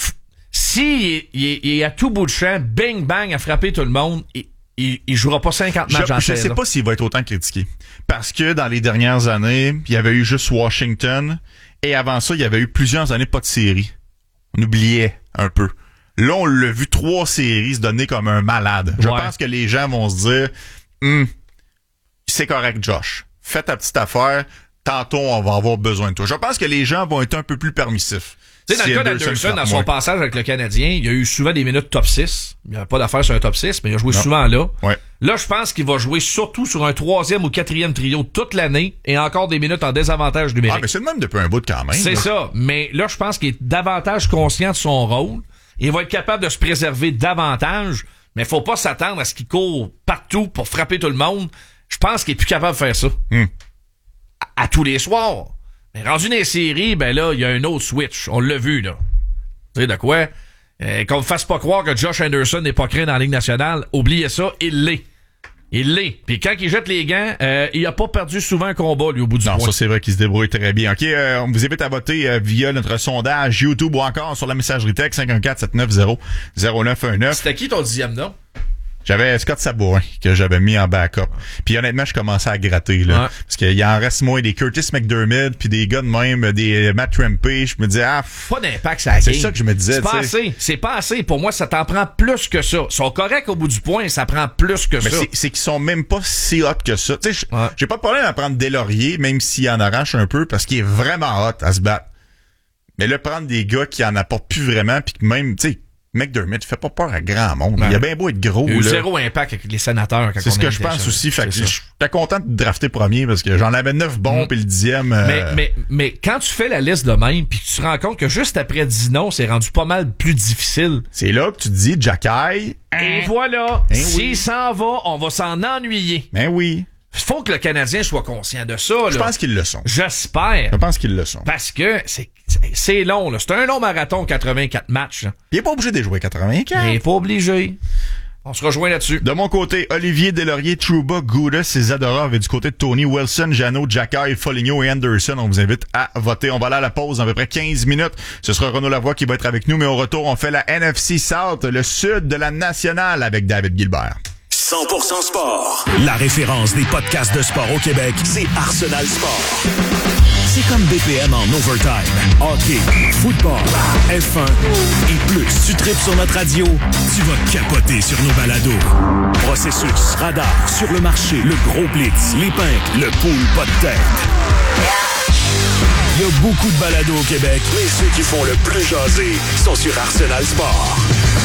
Si il est, il est à tout bout de champ, bang, bang, à frapper tout le monde, il, il, il jouera pas cinquante matchs en saison. Je sais pas s'il va être autant critiqué. Parce que dans les dernières années, il y avait eu juste Washington. Et avant ça, il y avait eu plusieurs années pas de série. On oubliait un peu. Là, on l'a vu trois séries se donner comme un malade. Je ouais. pense que les gens vont se dire, hm, c'est correct, Josh. Fais ta petite affaire. Tantôt, on va avoir besoin de toi. Je pense que les gens vont être un peu plus permissifs. Tu sais, dans si le cas d'Anderson, dans son passage avec le Canadien, il y a eu souvent des minutes top six. Il n'y a pas d'affaire sur un top six, mais il a joué non. souvent là. Ouais. Là, je pense qu'il va jouer surtout sur un troisième ou quatrième trio toute l'année et encore des minutes en désavantage numérique. Ah, mais c'est le même depuis un bout de quand même. C'est là. ça. Mais là, je pense qu'il est davantage conscient de son rôle. Il va être capable de se préserver davantage, mais faut pas s'attendre à ce qu'il court partout pour frapper tout le monde. Je pense qu'il est plus capable de faire ça. Mm. À, à tous les soirs. Mais rendu dans les séries, ben là, il y a un autre switch. On l'a vu, là. Tu sais de quoi? Euh, qu'on me fasse pas croire que Josh Anderson n'est pas craint dans la Ligue nationale. Oubliez ça, il l'est. Il l'est. Puis quand il jette les gants, euh, il a pas perdu souvent un combat, lui, au bout du non, point. Non, ça, c'est vrai qu'il se débrouille très bien. OK, euh, on vous invite à voter euh, via notre sondage YouTube ou encore sur la messagerie texte cinq un quatre sept neuf zéro zéro neuf un neuf. C'était qui ton dixième nom? J'avais Scott Sabourin que j'avais mis en backup. Puis honnêtement, je commençais à gratter là, ouais. parce qu'il en reste moins des Curtis McDermott puis des gars de même, des Matt Trempe. Je me disais ah, pas d'impact ça. C'est ça que je me disais. C'est pas t'sais. assez. C'est pas assez. Pour moi, ça t'en prend plus que ça. Ils sont corrects au bout du point, ça prend plus que Mais ça. C'est, c'est qu'ils sont même pas si hot que ça. Tu sais, ouais. j'ai pas de problème à prendre Deslauriers, même s'il en arrache un peu, parce qu'il est vraiment hot à se battre. Mais là, prendre des gars qui en apportent plus vraiment, puis que même, tu sais. McDermott fait pas peur à grand monde. Ben, il a bien beau être gros. Il y a eu là. zéro impact avec les sénateurs. Quand c'est on ce que je pense ça. aussi. Fait que j'étais content de drafter premier parce que j'en avais neuf bons, mmh. puis le dixième... Euh... Mais, mais, mais quand tu fais la liste de même, puis tu te rends compte que juste après dix noms, c'est rendu pas mal plus difficile. C'est là que tu te dis, Jacky... Et voilà, ben s'il oui. s'en va, on va s'en ennuyer. Ben oui. Faut que le Canadien soit conscient de ça. Je là. pense qu'ils le sont. J'espère. Je pense qu'ils le sont. Parce que c'est, c'est long. Là. C'est un long marathon, quatre-vingt-quatre matchs. Là. Il est pas obligé de jouer quatre-vingt-quatre. Il est pas obligé. On se rejoint là-dessus. De mon côté, Olivier Deslauriers, Trouba, Goudas et Zadorov. Et du côté de Tony, Wilson, Jeannot, Jacky, Foligno et Anderson. On vous invite à voter. On va aller à la pause dans à peu près quinze minutes. Ce sera Renaud Lavoie qui va être avec nous. Mais au retour, on fait la N F C South, le sud de la nationale avec David Gilbert. cent pour cent sport. La référence des podcasts de sport au Québec, c'est Arsenal Sport. C'est comme B P M en overtime. Hockey, football, F un et plus. Tu tripes sur notre radio, tu vas capoter sur nos balados. Processus, radar, sur le marché, le gros blitz, les pinks, le pool, pas de tête. Il y a beaucoup de balados au Québec, mais ceux qui font le plus jaser sont sur Arsenal Sport.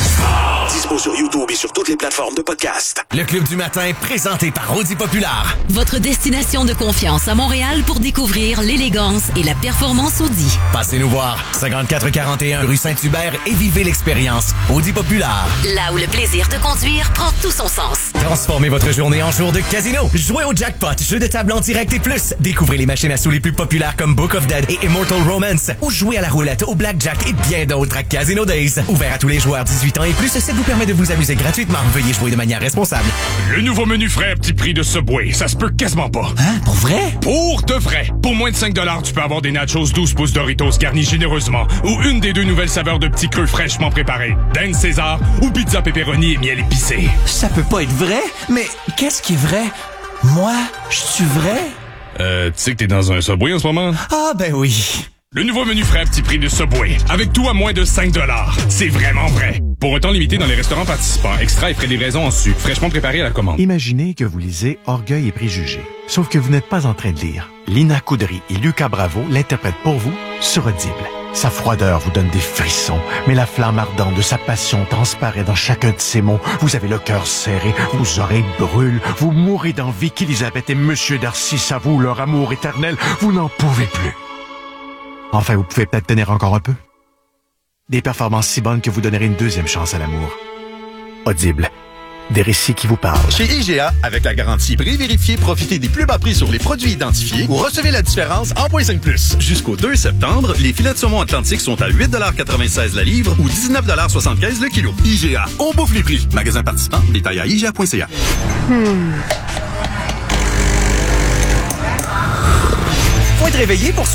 Dispo sur YouTube et sur toutes les plateformes de podcast. Le Club du matin, présenté par Audi Populaire. Votre destination de confiance à Montréal pour découvrir l'élégance et la performance Audi. Passez nous voir, cinquante-quatre quarante et un rue Saint-Hubert et vivez l'expérience Audi Populaire. Là où le plaisir de conduire prend tout son sens. Transformez votre journée en jour de casino. Jouez au jackpot, jeu de table en direct et plus. Découvrez les machines à sous les plus populaires comme Book of Dead et Immortal Romance. Ou jouez à la roulette, au blackjack et bien d'autres à Casino Days. Ouvert à tous les joueurs dix-huit ans et plus, ça vous permet de vous amuser gratuitement. Veuillez jouer de manière responsable. Le nouveau menu frais à petit prix de Subway, ça se peut quasiment pas. Hein? Pour vrai? Pour de vrai. Pour moins de cinq dollars, tu peux avoir des nachos douze pouces Doritos garnis généreusement ou une des deux nouvelles saveurs de petits creux fraîchement préparés. Dinde César ou pizza pepperoni et miel épicé. Ça peut pas être vrai, mais qu'est-ce qui est vrai? Moi, je suis vrai? Euh, tu sais que t'es dans un Subway en ce moment? Ah, ben oui. Le nouveau menu frais à petit prix de Subway. Avec tout à moins de cinq dollars. C'est vraiment vrai. Pour un temps limité dans les restaurants participants, extra et frais de livraison en su, fraîchement préparés à la commande. Imaginez que vous lisez Orgueil et préjugés. Sauf que vous n'êtes pas en train de lire. Lina Coudry et Lucas Bravo l'interprètent pour vous sur Audible. Sa froideur vous donne des frissons, mais la flamme ardente de sa passion transparaît dans chacun de ses mots. Vous avez le cœur serré, vos oreilles brûlent, vous mourrez d'envie qu'Élisabeth et Monsieur Darcy s'avouent leur amour éternel. Vous n'en pouvez plus. Enfin, vous pouvez peut-être tenir encore un peu. Des performances si bonnes que vous donnerez une deuxième chance à l'amour. Audible. Des récits qui vous parlent. Chez I G A, avec la garantie prix vérifié, profitez des plus bas prix sur les produits identifiés ou recevez la différence en point cinq plus. Jusqu'au deux septembre, les filets de saumon Atlantique sont à huit quatre-vingt-seize la livre ou dix-neuf soixante-quinze le kilo. I G A, on bouffe les prix. Magasin participant, détail à I G A point C A. Hmm. Faut être réveillé pour